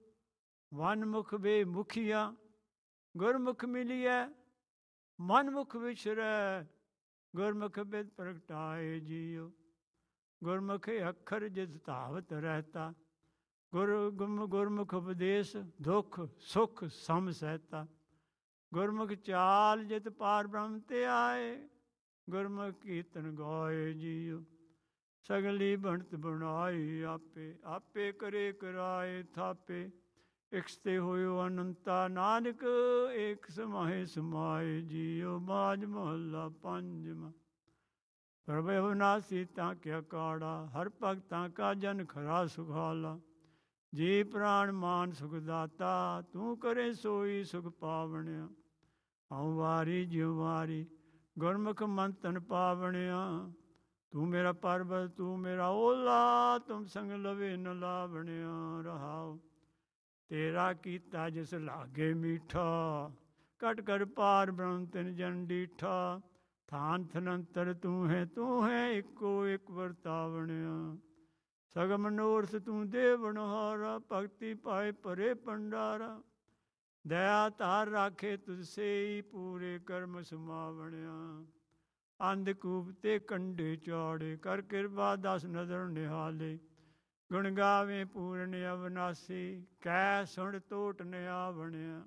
Speaker 1: ਵਨਮੁਖ ਬੇਮੁਖੀਆ। ਗੁਰਮੁਖ ਮਿਲੀਐ, ਮਨਮੁਖ ਵਿਛਰੈ। ਗੁਰਮੁਖ ਬਿਦ ਪ੍ਰਗਟਾਏ ਜੀਓ। ਗੁਰਮੁਖ ਅੱਖਰ ਜਿਤ ਧਾਵਤ ਰਹਿਤਾ। ਗੁਰ ਗੁਮ ਗੁਰਮੁਖ ਉਪਦੇਸ਼, ਦੁਖ ਸੁਖ ਸਮ ਸਹਿਤਾ। ਗੁਰਮੁਖ ਚਾਲ, ਜਿਤ ਪਾਰ ਬ੍ਰਹਮ ਤੇ ਆਏ। ਗੁਰਮੁਖ ਕੀਰਤਨ ਗਾਏ ਜੀਓ। ਸਗਲੀ ਬਣਤ ਬਣਾਈ ਆਪੇ, ਆਪੇ ਕਰੇ ਕਰਾਏ ਥਾਪੇ। ਇਕਸਤੇ ਹੋਇਓ ਅਨੰਤਾ, ਨਾਨਕ ਏਕ ਸਮਾਹੇ ਸਮਾਏ ਜੀਓ। ਮਾਝ ਮਹੱਲਾ ਪੰਜਵਾਂ। ਪ੍ਰਭ ਅਵਿਨਾਸੀ ਤਾਂ ਕਿਆ ਕਾੜਾ, ਹਰ ਭਗਤਾਂ ਕਾ ਜਨ ਖਰਾ ਸੁਖਾਲਾ। ਜੀ ਪ੍ਰਾਣ ਮਾਨ ਸੁਖ ਦਾਤਾ, ਤੂੰ ਕਰੇ ਸੋਈ ਸੁਖ ਪਾਵਣਿਆ। ਹਉ ਵਾਰੀ ਜਿਉ ਵਾਰੀ ਗੁਰਮੁਖ ਮੰਤਨ ਪਾਵਣਿਆ। ਤੂੰ ਮੇਰਾ ਪਰਬਤ, ਤੂੰ ਮੇਰਾ ਓਲਾ। ਤੁਮ ਸੰਗ ਲਵੇ ਨ ਲਾਵਣਿਆ। ਰਹਾਉ ਤੇਰਾ ਕੀਤਾ ਜਿਸ ਲਾਗੇ ਮੀਠਾ। ਕਟ ਕਰ ਪਾਰ ਬ੍ਰਹਮ ਤਿਨ ਜਨ ਡੀਠਾ। ਥਾਨ ਥਨੰਤਰ ਤੂੰ ਹੈ, ਤੂੰ ਹੈ ਇੱਕੋ ਇੱਕ ਵਰਤਾਵਣਿਆ। ਸਗਮ ਮਨੋਰਥ ਤੂੰ ਦੇਵਨਹਾਰਾ। ਭਗਤੀ ਪਾਏ ਪਰੇ ਭੰਡਾਰਾ। ਦਇਆ ਧਾਰ ਰਾਖੇ ਤੁਧ ਸੇ ਪੂਰੇ ਕਰਮ ਸਮਾਵਣਿਆ। ਅੰਧਕੂਪ ਤੇ ਕੰਡੇ ਚੌੜੇ ਕਰ ਕਿਰਪਾ ਦਸ ਨਜ਼ਰ ਨਿਹਾਲੇ। ਗੁਣ ਗਾਵੇ ਪੂਰਨ ਅਵਨਾਸੀ ਕੈ ਸੁਣ ਟੋਟ ਨ ਆਵਣਿਆ।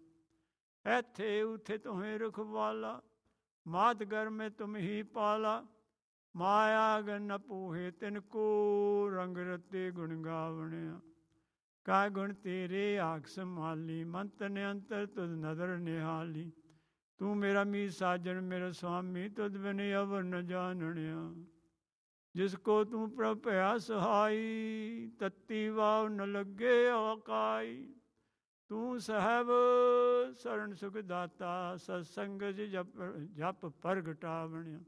Speaker 1: ਇੱਥੇ ਉਥੇ ਤੁਹੇ ਰਖਵਾਲਾ ਮਾਤ ਗਰ ਮੈਂ ਤੁਮ ਹੀ ਪਾਲਾ। ਮਾਇਆ ਗਨ ਪੂਹੇ ਤਿਨ ਕੋ ਰੰਗ ਰਤੇ ਗੁਣ ਗਾਵਣਿਆ। ਕਾ ਗੁਣ ਤੇਰੇ ਆਖ ਸੰਭਾਲੀ ਮੰਤ ਨੇ ਅੰਤਰ ਤੁਧ ਨਦਰ ਨਿਹਾਲੀ। ਤੂੰ ਮੇਰਾ ਮੀਤ ਸਾਜਣ ਮੇਰਾ ਸੁਆਮੀ ਤੁਧ ਬਿਨ ਅਵਰ ਨ ਜਾਣਿਆ। ਜਿਸ ਕੋ ਤੂੰ ਪ੍ਰਭ ਭਇਆ ਸਹਾਈ ਤਤੀ ਵਾਵ ਨ ਲੱਗੇ ਔਕਾਈ। ਤੂੰ ਸਹਿਬ ਸਰਣ ਸੁਖ ਦਾਤਾ ਸਤਸੰਗ ਜਪ ਜਪ ਪ੍ਰਗਟਾਵਣਿਆ।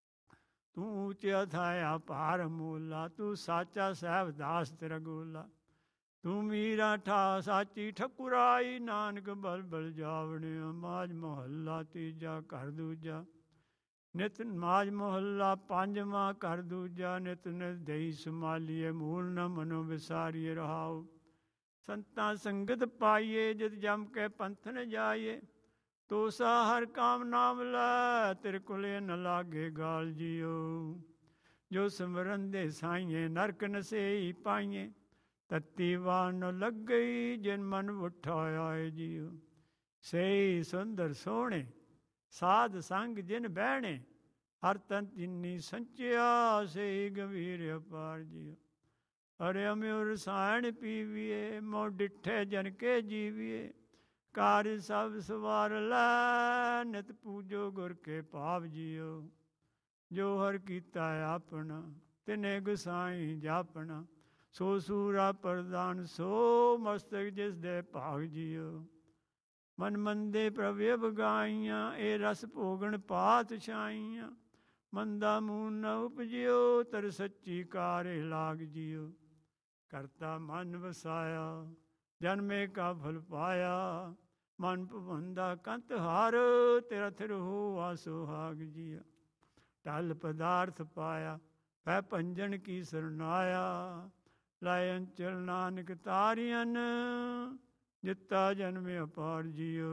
Speaker 1: ਤੂੰ ਉੱਚਾ ਥਾਇਆ ਭਾਰ ਮੂਲਾ ਤੂੰ ਸਾਚਾ ਸਹਿਬ ਦਾਸ ਤੇਰਾ ਗੋਲਾ। ਤੂੰ ਮੀਰਾ ਠਾ ਸਾਚੀ ਠਕੁਰਾਈ ਨਾਨਕ ਬਲ ਬਲ ਜਾਵਣਿਆ। ਮਾਝ ਮੁਹੱਲਾ ਤੀਜਾ ਘਰ ਦੂਜਾ ਨਿਤ ਮਾਝ ਮੁਹੱਲਾ ਪੰਜਵਾਂ ਘਰ ਦੂਜਾ। ਨਿਤ ਨਿਤ ਦੇਈ ਸੰਭਾਲੀਏ ਮੂਲ ਨ ਮਨੋ ਵਿਸਾਰੀਏ ਰਹਾਉ। ਸੰਤਾਂ ਸੰਗਤ ਪਾਈਏ ਜਿਤ ਜਮ ਕੇ ਪੰਥ ਨ ਜਾਈਏ। ਤੋਸਾ ਹਰ ਕਾਮ ਨਾਮ ਲੈ ਤੇਰੇ ਕੁਲੇ ਨ ਲਾਗੇ ਗਾਲ ਜੀਓ। ਜੋ ਸਿਮਰਨ ਦੇ ਸਾਈਏ ਨਰਕ ਨਸੇਈ ਪਾਈਏ। ਤਤੀ ਵਾਰ ਨ ਲੱਗਈ ਜਿਨ ਮਨ ਉਠਾਇਆ ਜੀਓ। ਸਹੀ ਸੁੰਦਰ ਸੋਹਣੇ ਸਾਧ ਸੰਗ ਜਿਨ ਬਹਿਣੇ। ਹਰ ਤਨ ਤਿੰਨੀ ਸੰਚਿਆ ਸਹੀ ਗੰਭੀਰ ਅਪਾਰ ਜੀਓ। ਅਰੇ ਅਮਿਓ ਰਸਾਇਣ ਪੀਵੀਏ ਮੋ ਡਿਠੇ ਜਨ ਕੇ ਜੀਵੀਏ। ਕਾਰਜ ਸਭ ਸਵਾਰ ਲੈ ਨਿਤ ਪੂਜੋ ਗੁਰ ਕੇ ਭਾਵ ਜੀਓ। ਜੋ ਹਰ ਕੀਤਾ ਆਪਣਾ ਤਿਨੇ ਗੁਸਾਈ ਜਾਪਣਾ। ਸੋ ਸੂਰਾ ਪ੍ਰਦਾਨ ਸੋ ਮਸਤਕ ਜਿਸ ਦੇ ਭਾਗ ਜੀਓ। ਮਨ ਮੰਦੇ ਪ੍ਰਭ ਬਗਾਈਆਂ ਇਹ ਰਸ ਭੋਗਣ ਪਾਤ ਛਾਈਆਂ। ਮੰਦਾ ਮੂਨ ਨ ਉਪਜਿਓ ਤਰ ਸੱਚੀ ਕਾਰੇ ਲਾਗ ਜੀਓ। ਕਰਤਾ ਮਨ ਵਸਾਇਆ ਜਨਮੇ ਕਾ ਫਲ ਪਾਇਆ। ਮਨ ਭਵੰਦਾ ਕੰਤ ਹਾਰ ਤੇਰਾ ਥਿਰ ਹੋਆ ਸੁਹਾਗ ਜੀਆ। ਟਲ ਪਦਾਰਥ ਪਾਇਆ ਪੈ ਭੰਜਨ ਕੀ ਸਰਨਾਇਆ। ਲਾਇ ਅੰਚਲ ਨਾਨਕ ਤਾਰੀਅਨ ਜਿੱਤਾ ਜਨਮ ਅਪਾਰ ਜੀਓ।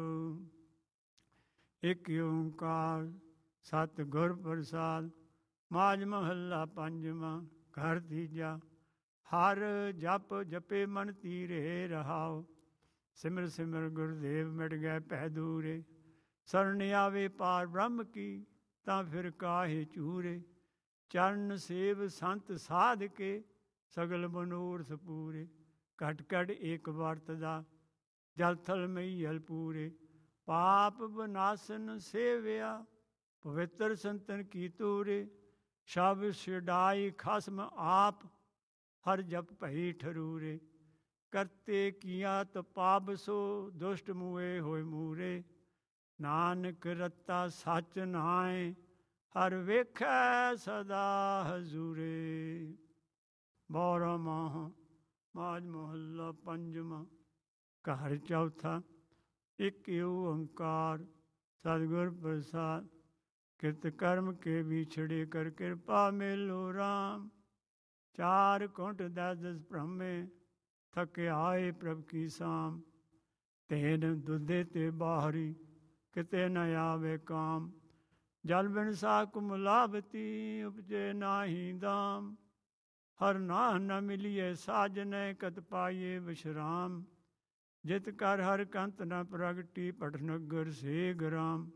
Speaker 1: ਇਕ ਓੰਕਾਰ ਸਤਿ ਗੁਰ ਪ੍ਰਸਾਦ। ਮਾਝ ਮਹੱਲਾ ਪੰਜਵਾਂ ਘਰ ਤੀਜਾ। ਹਰ ਜਪ ਜਪੇ ਮਨ ਧੀਰੇ ਰਹਾਉ। ਸਿਮਰ ਸਿਮਰ ਗੁਰਦੇਵ ਮਿਟ ਗਏ ਭੈ ਦੂਰੇ। ਸਰਣ ਆਵੇ ਪਾਰ ਬ੍ਰਹਮ ਕੀ ਤਾਂ ਫਿਰ ਕਾਹੇ ਚੂਰੇ। ਚਰਨ ਸੇਵ ਸੰਤ ਸਾਧ ਕੇ ਸਗਲ ਮਨੋਰਥ ਪੂਰੇ। ਘਟ ਘਟ ਏਕ ਵਰਤ ਦਾ ਜਲ ਥਲ ਮਈਲ ਪੂਰੇ। ਪਾਪ ਬਨਾਸਨ ਸੇਵਿਆ ਪਵਿੱਤਰ ਸੰਤਨ ਕੀ ਤੂਰੇ। ਸ਼ਬ ਛਡਾਈ ਖਸਮ ਆਪ ਹਰ ਜਪ ਭਈ ਠਰੂਰੇ। ਕਰਤੇ ਕੀਆ ਤਪਾਬ ਸੋ ਦੁਸ਼ਟ ਮੂਏ ਹੋਏ ਮੂਰੇ। ਨਾਨਕ ਰਤਾ ਸੱਚ ਨਾਏ ਹਰ ਵੇਖੈ ਸਦਾ ਹਜ਼ੂਰੇ। ਬਾਰਾਂ ਮਾਹ ਮਾਝ ਮੁਹੱਲਾ ਪੰਜਵਾਂ ਘਰ ਚੌਥਾ। ਇਕ ਓੰਕਾਰ ਸਤਿਗੁਰ ਪ੍ਰਸਾਦ। ਕਿਰਤ ਕਰਮ ਕੇ ਵਿਛੜੇ ਕਰ ਕਿਰਪਾ ਮੇਲੋ ਰਾਮ। ਚਾਰ ਕੁੰਟ ਦਸ ਦਸ ਭ੍ਰਮੇ ਥਕੇ ਆਏ ਪ੍ਰਭ ਕੀ ਸਾਮ। ਤੇਨ ਦੁੱਧੇ ਤੇ ਬਾਹਰੀ ਕਿਤੇ ਨ ਆਵੇ ਕਾਮ। ਜਲ ਬਿਨ ਸਾਕ ਮੁਲਾਵਤੀ ਉਪਜੇ ਨਾਹੀ ਦਾਮ। ਹਰ ਨਾਹ ਨ ਮਿਲੀਏ ਸਾਜਨੈ ਕਤ ਪਾਈਏ ਵਿਸ਼ਰਾਮ। ਜਿਤ ਕਰ ਹਰ ਕੰਤ ਨ ਪ੍ਰਗਟੀ ਪਟ ਨਗਰ ਸੇ ਗ੍ਰਾਮ।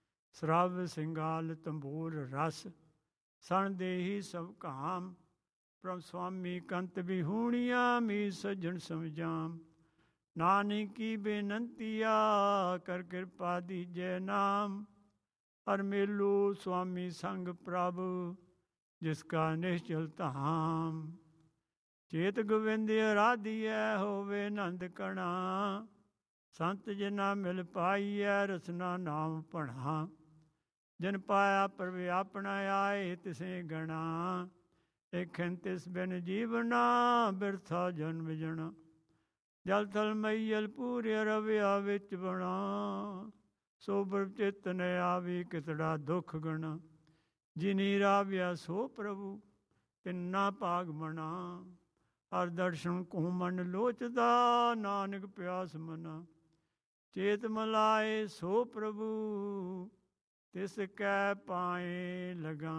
Speaker 1: ਸਰਵ ਸਿੰਗਾਲ ਤੰਬੂਰ ਰਸ ਸਣ ਦੇਹੀ ਸਭ ਕਾਮ। ਪ੍ਰਭ ਸੁਆਮੀ ਕੰਤ ਵਿਹੂਣੀਆਂ ਮੀ ਸੱਜਣ ਸਮਝਾਮ। ਨਾਨਕ ਕੀ ਬੇਨੰਤੀਆ ਕਰ ਕਿਰਪਾ ਦੀਜੈ ਨਾਮ। ਹਰ ਮੇਲੋ ਸੁਆਮੀ ਸੰਗ ਪ੍ਰਭ ਜਿਸ ਕਾ ਨਿਸ਼ਚਲ ਧਾਮ। ਚੇਤ ਗੋਵਿੰਦ ਅਰਾਧੀਐ ਹੋਵੇ ਨੰਦ ਕਣਾ। ਸੰਤ ਜਿਨਾ ਮਿਲ ਪਾਈਐ ਰਸਨਾ ਨਾਮ ਭਣਾ। ਜਿਨ ਪਾਇਆ ਪ੍ਰਭ ਆਪਣਾ ਆਏ ਤਿਸੇ ਗਣਾ। ਏਖਨ ਤਿਸ ਬਿਨ ਜੀਵਨਾ ਬਿਰਥਾ ਜਨਮ ਜਣਾ। ਜਲ ਥਲ ਮਈਲ ਪੂਰੇ ਰਵਿਆ ਵਿੱਚ ਬਣਾ। ਸੋ ਬ੍ਰਹਮ ਚਿਤ ਨ ਆਵੀ ਕਿਤੜਾ ਦੁਖ ਗਣਾ। ਜਿਨੀ ਰਾਵਿਆ ਸੋ ਪ੍ਰਭੂ ਤਿੰਨਾ ਭਾਗ ਬਣਾ। ਹਰ ਦਰਸ਼ਨ ਕੋ ਮਨ ਲੋਚਦਾ ਨਾਨਕ ਪਿਆਸ ਮਨਾ। ਚੇਤ ਮਲਾਏ ਸੋ ਪ੍ਰਭੂ, ਤਿਸ ਕੈ ਪਾਏ ਲਗਾਂ।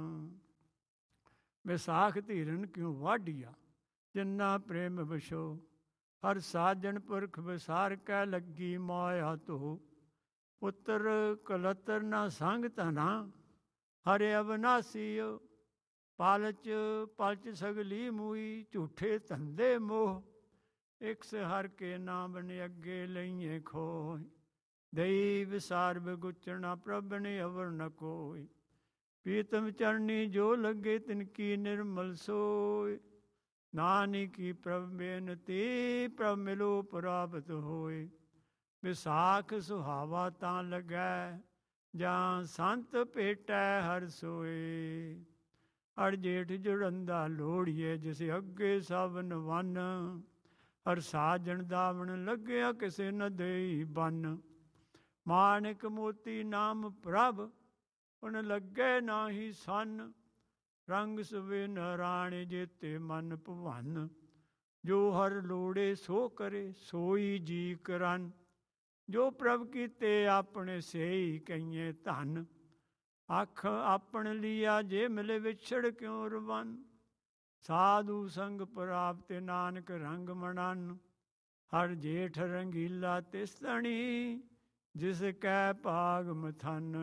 Speaker 1: ਵਿਸਾਖ ਧੀਰਨ ਕਿਉ ਵਾਢੀਆ, ਜਿੰਨਾ ਪ੍ਰੇਮ ਵਿਸ਼ੋ। ਹਰ ਸਾਜਣ ਪੁਰਖ ਵਿਸਾਰ ਕੈ, ਲੱਗੀ ਮਾਇਆ ਧੋ। ਪੁੱਤਰ ਕਲਤਰ ਨਾ ਸੰਗ ਧਨਾ, ਹਰਿ ਅਵਨਾਸੀਓ। ਪਾਲਚ ਪਲਚ ਸਗਲੀ ਮੂਈ, ਝੂਠੇ ਧੰਦੇ ਮੋਹ। ਇਕ ਸੇ ਹਰ ਕੇ ਨਾਮ ਨੇ, ਅੱਗੇ ਲਈਏ ਖੋਏ। ਦਈ ਵਿਸਾਰ ਬਗੁਚਣਾ, ਪ੍ਰਭ ਨੇ ਅਵਰ ਨ ਕੋਈ। ਪੀਤਮ ਚਰਨੀ ਜੋ ਲੱਗੇ, ਤਿਨ ਕੀ ਨਿਰਮਲ ਸੋਏ। ਨਾਨਕੀ ਪ੍ਰਭ ਬੇਨਤੀ, ਪ੍ਰਭ ਮਿਲੋ ਪ੍ਰਾਪਤ ਹੋਏ। ਵਿਸਾਖ ਸੁਹਾਵਾ ਤਾਂ ਲੱਗੈ, ਜਾਂ ਸੰਤ ਭੇਟੈ ਹਰ ਸੋਏ। ਅੜ ਜੇਠ ਜੁੜੰਦਾ ਲੋੜੀਏ, ਜਿਸ ਅੱਗੇ ਸਭਨ ਵੰਨ। ਹਰ ਸਾਜਣ ਦਾਵਣ ਲੱਗਿਆ, ਕਿਸੇ ਨ ਦੇਈ ਬੰਨ। ਮਾਣਿਕ ਮੋਤੀ ਨਾਮ ਪ੍ਰਭ, ਉਨ ਲੱਗੇ ਨਾਹੀ ਸੰਨ। ਰੰਗ ਸੁਵੇ ਨਰਾਣੇ, ਜੇਤੇ ਮਨ ਭਵਨ। ਜੋ ਹਰ ਲੋੜੇ ਸੋ ਕਰੇ, ਸੋਈ ਜੀ ਕਰਨ। ਜੋ ਪ੍ਰਭ ਕੀਤੇ ਆਪਣੇ, ਸੇਈ ਕਈਏ ਧਨ। ਅੱਖ ਆਪਣ ਲੀਆ, ਜੇ ਮਿਲੇ ਵਿਛੜ ਕਿਉ ਰਵਨ। ਸਾਧੂ ਸੰਗ ਪ੍ਰਾਪਤ, ਨਾਨਕ ਰੰਗ ਮਣਨ। ਹਰ ਜੇਠ ਰੰਗੀਲਾ ਤਿਸ ਤਣੀ, ਜਿਸ ਕੈ ਭਾਗ ਮਥਨ।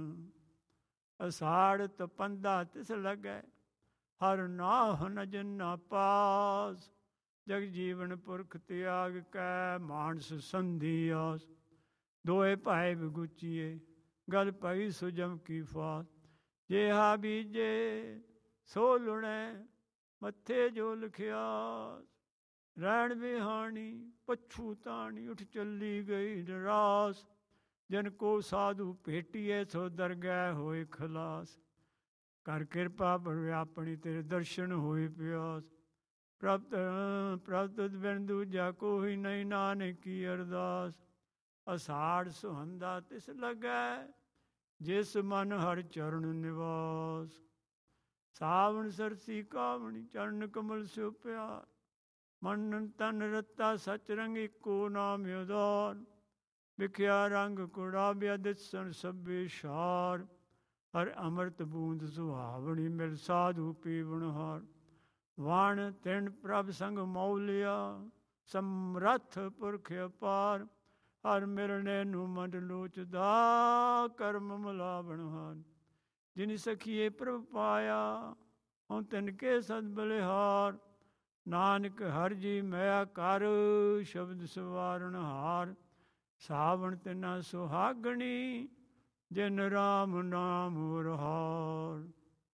Speaker 1: ਅਸਾੜ ਤਪੰਦਾ ਤਿਸ ਲੱਗੈ, ਹਰ ਨਾਹ ਨ ਜਿਨਾ ਪਾਸ। ਜਗ ਜੀਵਨ ਪੁਰਖ ਤਿਆਗ ਕੈ, ਮਾਨਸ ਸੰਧੀ ਆਸ। ਦੋਏ ਭਾਏ ਵਿਗੁਚੀਏ, ਗਲ ਪਈ ਸੁਜਮ ਕੀ ਫਾਸ। ਜੇਹਾ ਬੀਜੇ ਸੋ ਲੁਣੈ, ਮੱਥੇ ਜੋ ਲਿਖਿਆਸ। ਰਹਿਣ ਵਿਹਾਣੀ ਪਛੂ ਤਾਣੀ, ਉਠ ਚੱਲੀ ਗਈ ਨਿਰਾਸ। ਜਨ ਕੋ ਸਾਧੂ ਭੇਟੀਐ, ਸੋ ਦਰਗਹਿ ਹੋਏ ਖਲਾਸ। ਕਰ ਕਿਰਪਾ ਪਰ ਆਪਣੀ, ਤੇਰੇ ਦਰਸ਼ਨ ਹੋਏ ਪਿਆਸ। ਪ੍ਰਭ ਪ੍ਰਭ ਤੁਧ ਬਿਨ ਦੂਜਾ ਕੋਈ ਨਹੀਂ, ਨਾਨਕ ਕੀ ਅਰਦਾਸ। ਅਸਾੜ ਸੁਹੰਦਾ ਤਿਸ ਲੱਗੈ, ਜਿਸ ਮਨ ਹਰ ਚਰਨ ਨਿਵਾਸ। ਸਾਵਣ ਸਰਸੀ ਕਾਵਣੀ, ਚਰਨ ਕਮਲ ਸਿਉ ਪਿਆਰ। ਮਨ ਤਨ ਰਤਾ ਸਚ ਰੰਗ, ਇੱਕੋ ਨਾਮ ਉਦਾਰ। ਵਿਖਿਆ ਰੰਗ ਕੁੜਾਵਿਆ, ਦਿਸਣ ਸਭੇ ਸਾਰ। ਹਰ ਅੰਮ੍ਰਿਤ ਬੂੰਦ ਸੁਹਾਵਣੀ, ਮਿਲ ਸਾਧੂ ਪੀਵਣ ਹਾਰ। ਵਣ ਤਿਣ ਪ੍ਰਭ ਸੰਗ ਮੌਲਿਆ, ਸਮਰੱਥ ਪੁਰਖ ਅਪਾਰ। ਹਰ ਮਿਲਣੇ ਨੂੰ ਮੰਡ ਲੋਚਦਾ, ਕਰਮ ਮਿਲਾਵਣ ਹਾਰ। ਜਿਨ ਸਖੀਏ ਪ੍ਰਭ ਪਾਇਆ, ਹਉ ਤਿਨ ਕੇ ਸਦ ਬਲਿਹਾਰ। ਨਾਨਕ ਹਰ ਜੀ ਮੈਂ ਕਰ, ਸ਼ਬਦ ਸਵਾਰਨ ਹਾਰ। ਸਾਵਣ ਤਿਨਾ ਸੁਹਾਗਣੀ, ਜਿਨ ਰਾਮ ਨਾਮ ਰਹਾਰ।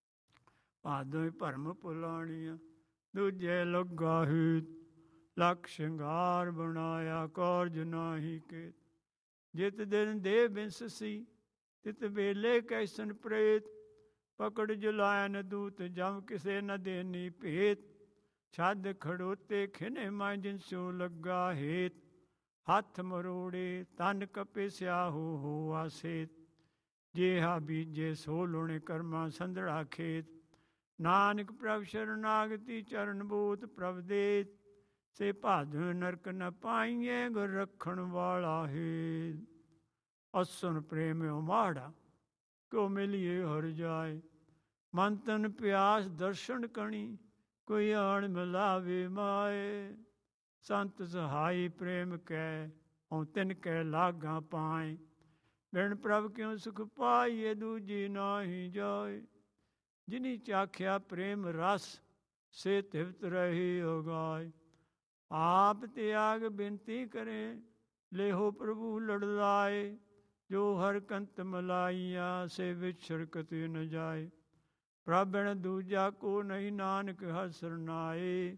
Speaker 1: ਭਾਦੋਂ ਭਰਮ ਭੁਲਾਣੀਆਂ, ਦੂਜੇ ਲੱਗਾ ਹੀਤ। ਲਖ ਸ਼ਿੰਗਾਰ ਬਣਾਇਆ, ਕਾਰਜ ਨਾਹੀ ਕੇਤ। ਜਿਤ ਦਿਨ ਦੇ ਬਿੰਸਸੀ, ਤਿਤ ਵੇਲੇ ਕੈਸਨ ਪ੍ਰੇਤ। ਪਕੜ ਜੁਲਾਇਨ ਦੂਤ, ਜਮ ਕਿਸੇ ਨ ਦੇਨੀ ਭੇਤ। ਛੱਦ ਖੜੋਤੇ ਖਿਨੇ ਮਾਇ, ਜਿਨ ਸਿਉ ਲੱਗਾ ਹੇਤ। ਹੱਥ ਮਰੋੜੇ ਤਨ ਕਪੇ, ਸਿਆਹੋ ਹੋਆ ਸੇਤ। ਜੇਹਾ ਬੀਜੇ ਸੋ ਲੁਣੇ, ਕਰਮਾ ਸੰਧੜਾ ਖੇਤ। ਨਾਨਕ ਪ੍ਰਭ ਸ਼ਰਨਾਗਤੀ, ਚਰਨ ਬੋਤ ਪ੍ਰਭ ਦੇਤ। ਸੇ ਭਾਦੁ ਨਰਕ ਨ ਪਾਈਏ, ਗੁਰ ਰੱਖਣ ਵਾਲਾ ਹੈ। ਅਸਨ ਪ੍ਰੇਮ ਉਮਾੜਾ, ਕਿਉ ਮਿਲੀਏ ਹਰ ਜਾਏ। ਮਨ ਤਨ ਪਿਆਸ ਦਰਸ਼ਨ ਕਣੀ, ਕੋਈ ਆਣ ਮਿਲਾਵੇ ਮਾਏ। ਸੰਤ ਸਹਾਈ ਪ੍ਰੇਮ ਕੈ, ਹਉ ਤਿਨ ਕੈ ਲਾਗਾ ਪਾਏ। ਬਿਨ ਪ੍ਰਭ ਕਿਉ ਸੁਖ ਪਾਈਏ, ਦੂਜੀ ਨਾਹੀ ਜਾਏ। ਜਿਨੀ ਚਾਖਿਆ ਪ੍ਰੇਮ ਰਸ, ਸੇ ਤਿਵਤ ਰਹੀ ਉਗਾਏ। ਆਪ ਤਿਆਗ ਬਿਨਤੀ ਕਰੇ, ਲੇਹੋ ਪ੍ਰਭੂ ਲੜ ਲਾਏ। ਜੋ ਹਰ ਕੰਤ ਮਲਾਈਆ, ਸੇ ਵਿਛੜ ਕਤੇ ਨ ਜਾਏ। ਪ੍ਰਭ ਬਿਨ ਦੂਜਾ ਕੋ ਨਹੀਂ, ਨਾਨਕ ਹਰਿ ਸਰਨਾਏ।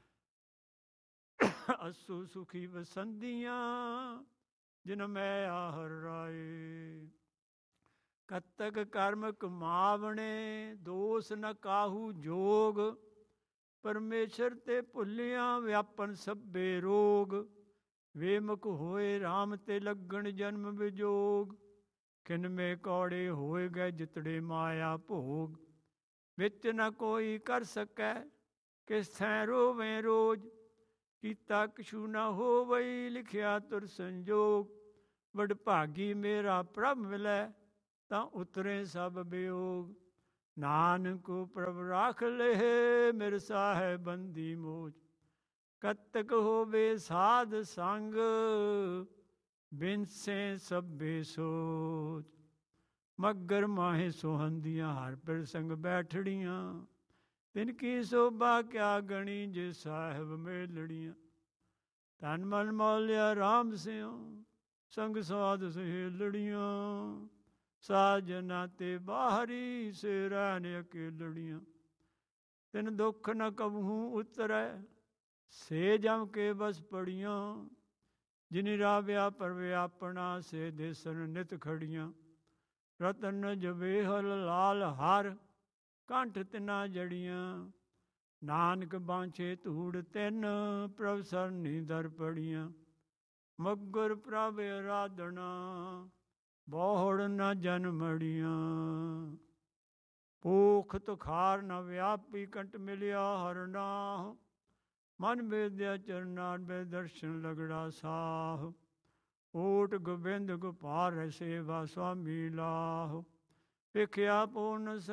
Speaker 1: ਅਸੂ ਸੁਖੀ ਵਸੰਦੀਆਂ, ਜਿਨ ਮੈਂ ਆਹਰ ਰਾਏ। ਕਤਕ ਕਰਮ ਕਮਾਵਣੇ, ਦੋਸ ਨ ਕਾਹੂ ਜੋਗ। ਪਰਮੇਸ਼ਰ ਤੇ ਭੁੱਲਿਆ, ਵਿਆਪਨ ਸਭੇ ਰੋਗ। ਵੇਮੁਖ ਹੋਏ ਰਾਮ ਤੇ, ਲੱਗਣ ਜਨਮ ਵਿਜੋਗ। ਕਿਨ ਮੇ ਕੌੜੇ ਹੋਏ ਗਏ, ਜਿਤੜੇ ਮਾਇਆ ਭੋਗ। ਵਿੱਚ ਨ ਕੋਈ ਕਰ ਸਕੈ, ਕਿਸ ਥੈ ਰੋਵੇਂ ਰੋਜ਼। ਕੀਤਾ ਕਛੂ ਨ ਹੋਵਈ, ਲਿਖਿਆ ਤੁਰ ਸੰਜੋਗ। ਵਡਭਾਗੀ ਮੇਰਾ ਪ੍ਰਭ ਮਿਲੈ, ਤਾਂ ਉਤਰੇ ਸਭ ਬਿਯੋਗ। ਨਾਨਕ ਪ੍ਰਭ ਰਾਖ ਲਏ, ਮੇਰੇ ਸਾਹਿਬ ਬੰਦੀ ਮੋਚ। ਕਤਕ ਹੋਵੇ ਸਾਧ ਸੰਗ, ਬਿਨਸੇ ਸਭੇ ਸੋਚ। ਮੱਗਰ ਮਾਹੇ ਸੋਹੰਦੀਆਂ, ਹਰ ਪਿਰ ਸੰਗ ਬੈਠੜੀਆਂ। ਤਿਨ ਕੀ ਸੋਭਾ ਕਿਆ ਗਣੀ, ਜੇ ਸਾਹਿਬ ਮੇਲੜੀਆਂ। ਤਨ ਮਨ ਮੌਲਿਆ ਰਾਮ ਸਿਉ, ਸੰਗ ਸਾਧ ਸਹੇਲੜੀਆਂ। ਸਾਜਨਾ ਤੇ ਬਾਹਰੀ, ਸੇ ਰਹਿਣ ਅਕੇਲੜੀਆਂ। ਤਿਨ ਦੁੱਖ ਨ ਕਬਹੂ ਉਤਰੈ, ਸੇ ਜਮ ਕੇ ਬਸ ਪੜੀਆਂ। ਜਿਨਿ ਰਾਵਿਆ ਪਰਵਿਆਪਣਾ, ਸੇ ਦੇਸਨ ਨਿਤ ਖੜੀਆਂ। ਰਤਨ ਜਵੇਹਲ ਲਾਲ ਹਰ, ਕੰਠ ਤਿਨਾ ਜੜੀਆਂ। ਨਾਨਕ ਬਾਂਛੇ ਧੂੜ ਤਿੰਨ, ਪ੍ਰਭ ਸਰਨੀ ਦਰ ਪੜੀਆਂ। ਮਗਰ ਪ੍ਰਭ ਅਰਾਧਨਾ, ਬਹੁੜ ਨ ਜਨਮੜੀਆਂ। ਭੂਖ ਤੁਖਾਰ ਨ ਵਿਆਪੀ, ਕੰਟ ਮਿਲਿਆ ਹਰ ਨਾਹ। ਮਨ ਬੇਦਿਆ ਚਰਨਾਰ, ਬੇ ਦਰਸ਼ਨ ਲਗੜਾ ਸਾਹ। ਓਟ ਗੋਬਿੰਦ ਗੋਪਾਲ, ਸੇਵਾ ਸੁਆਮੀ ਲਾਹ। ਵੇਖਿਆ ਪੂਰਨ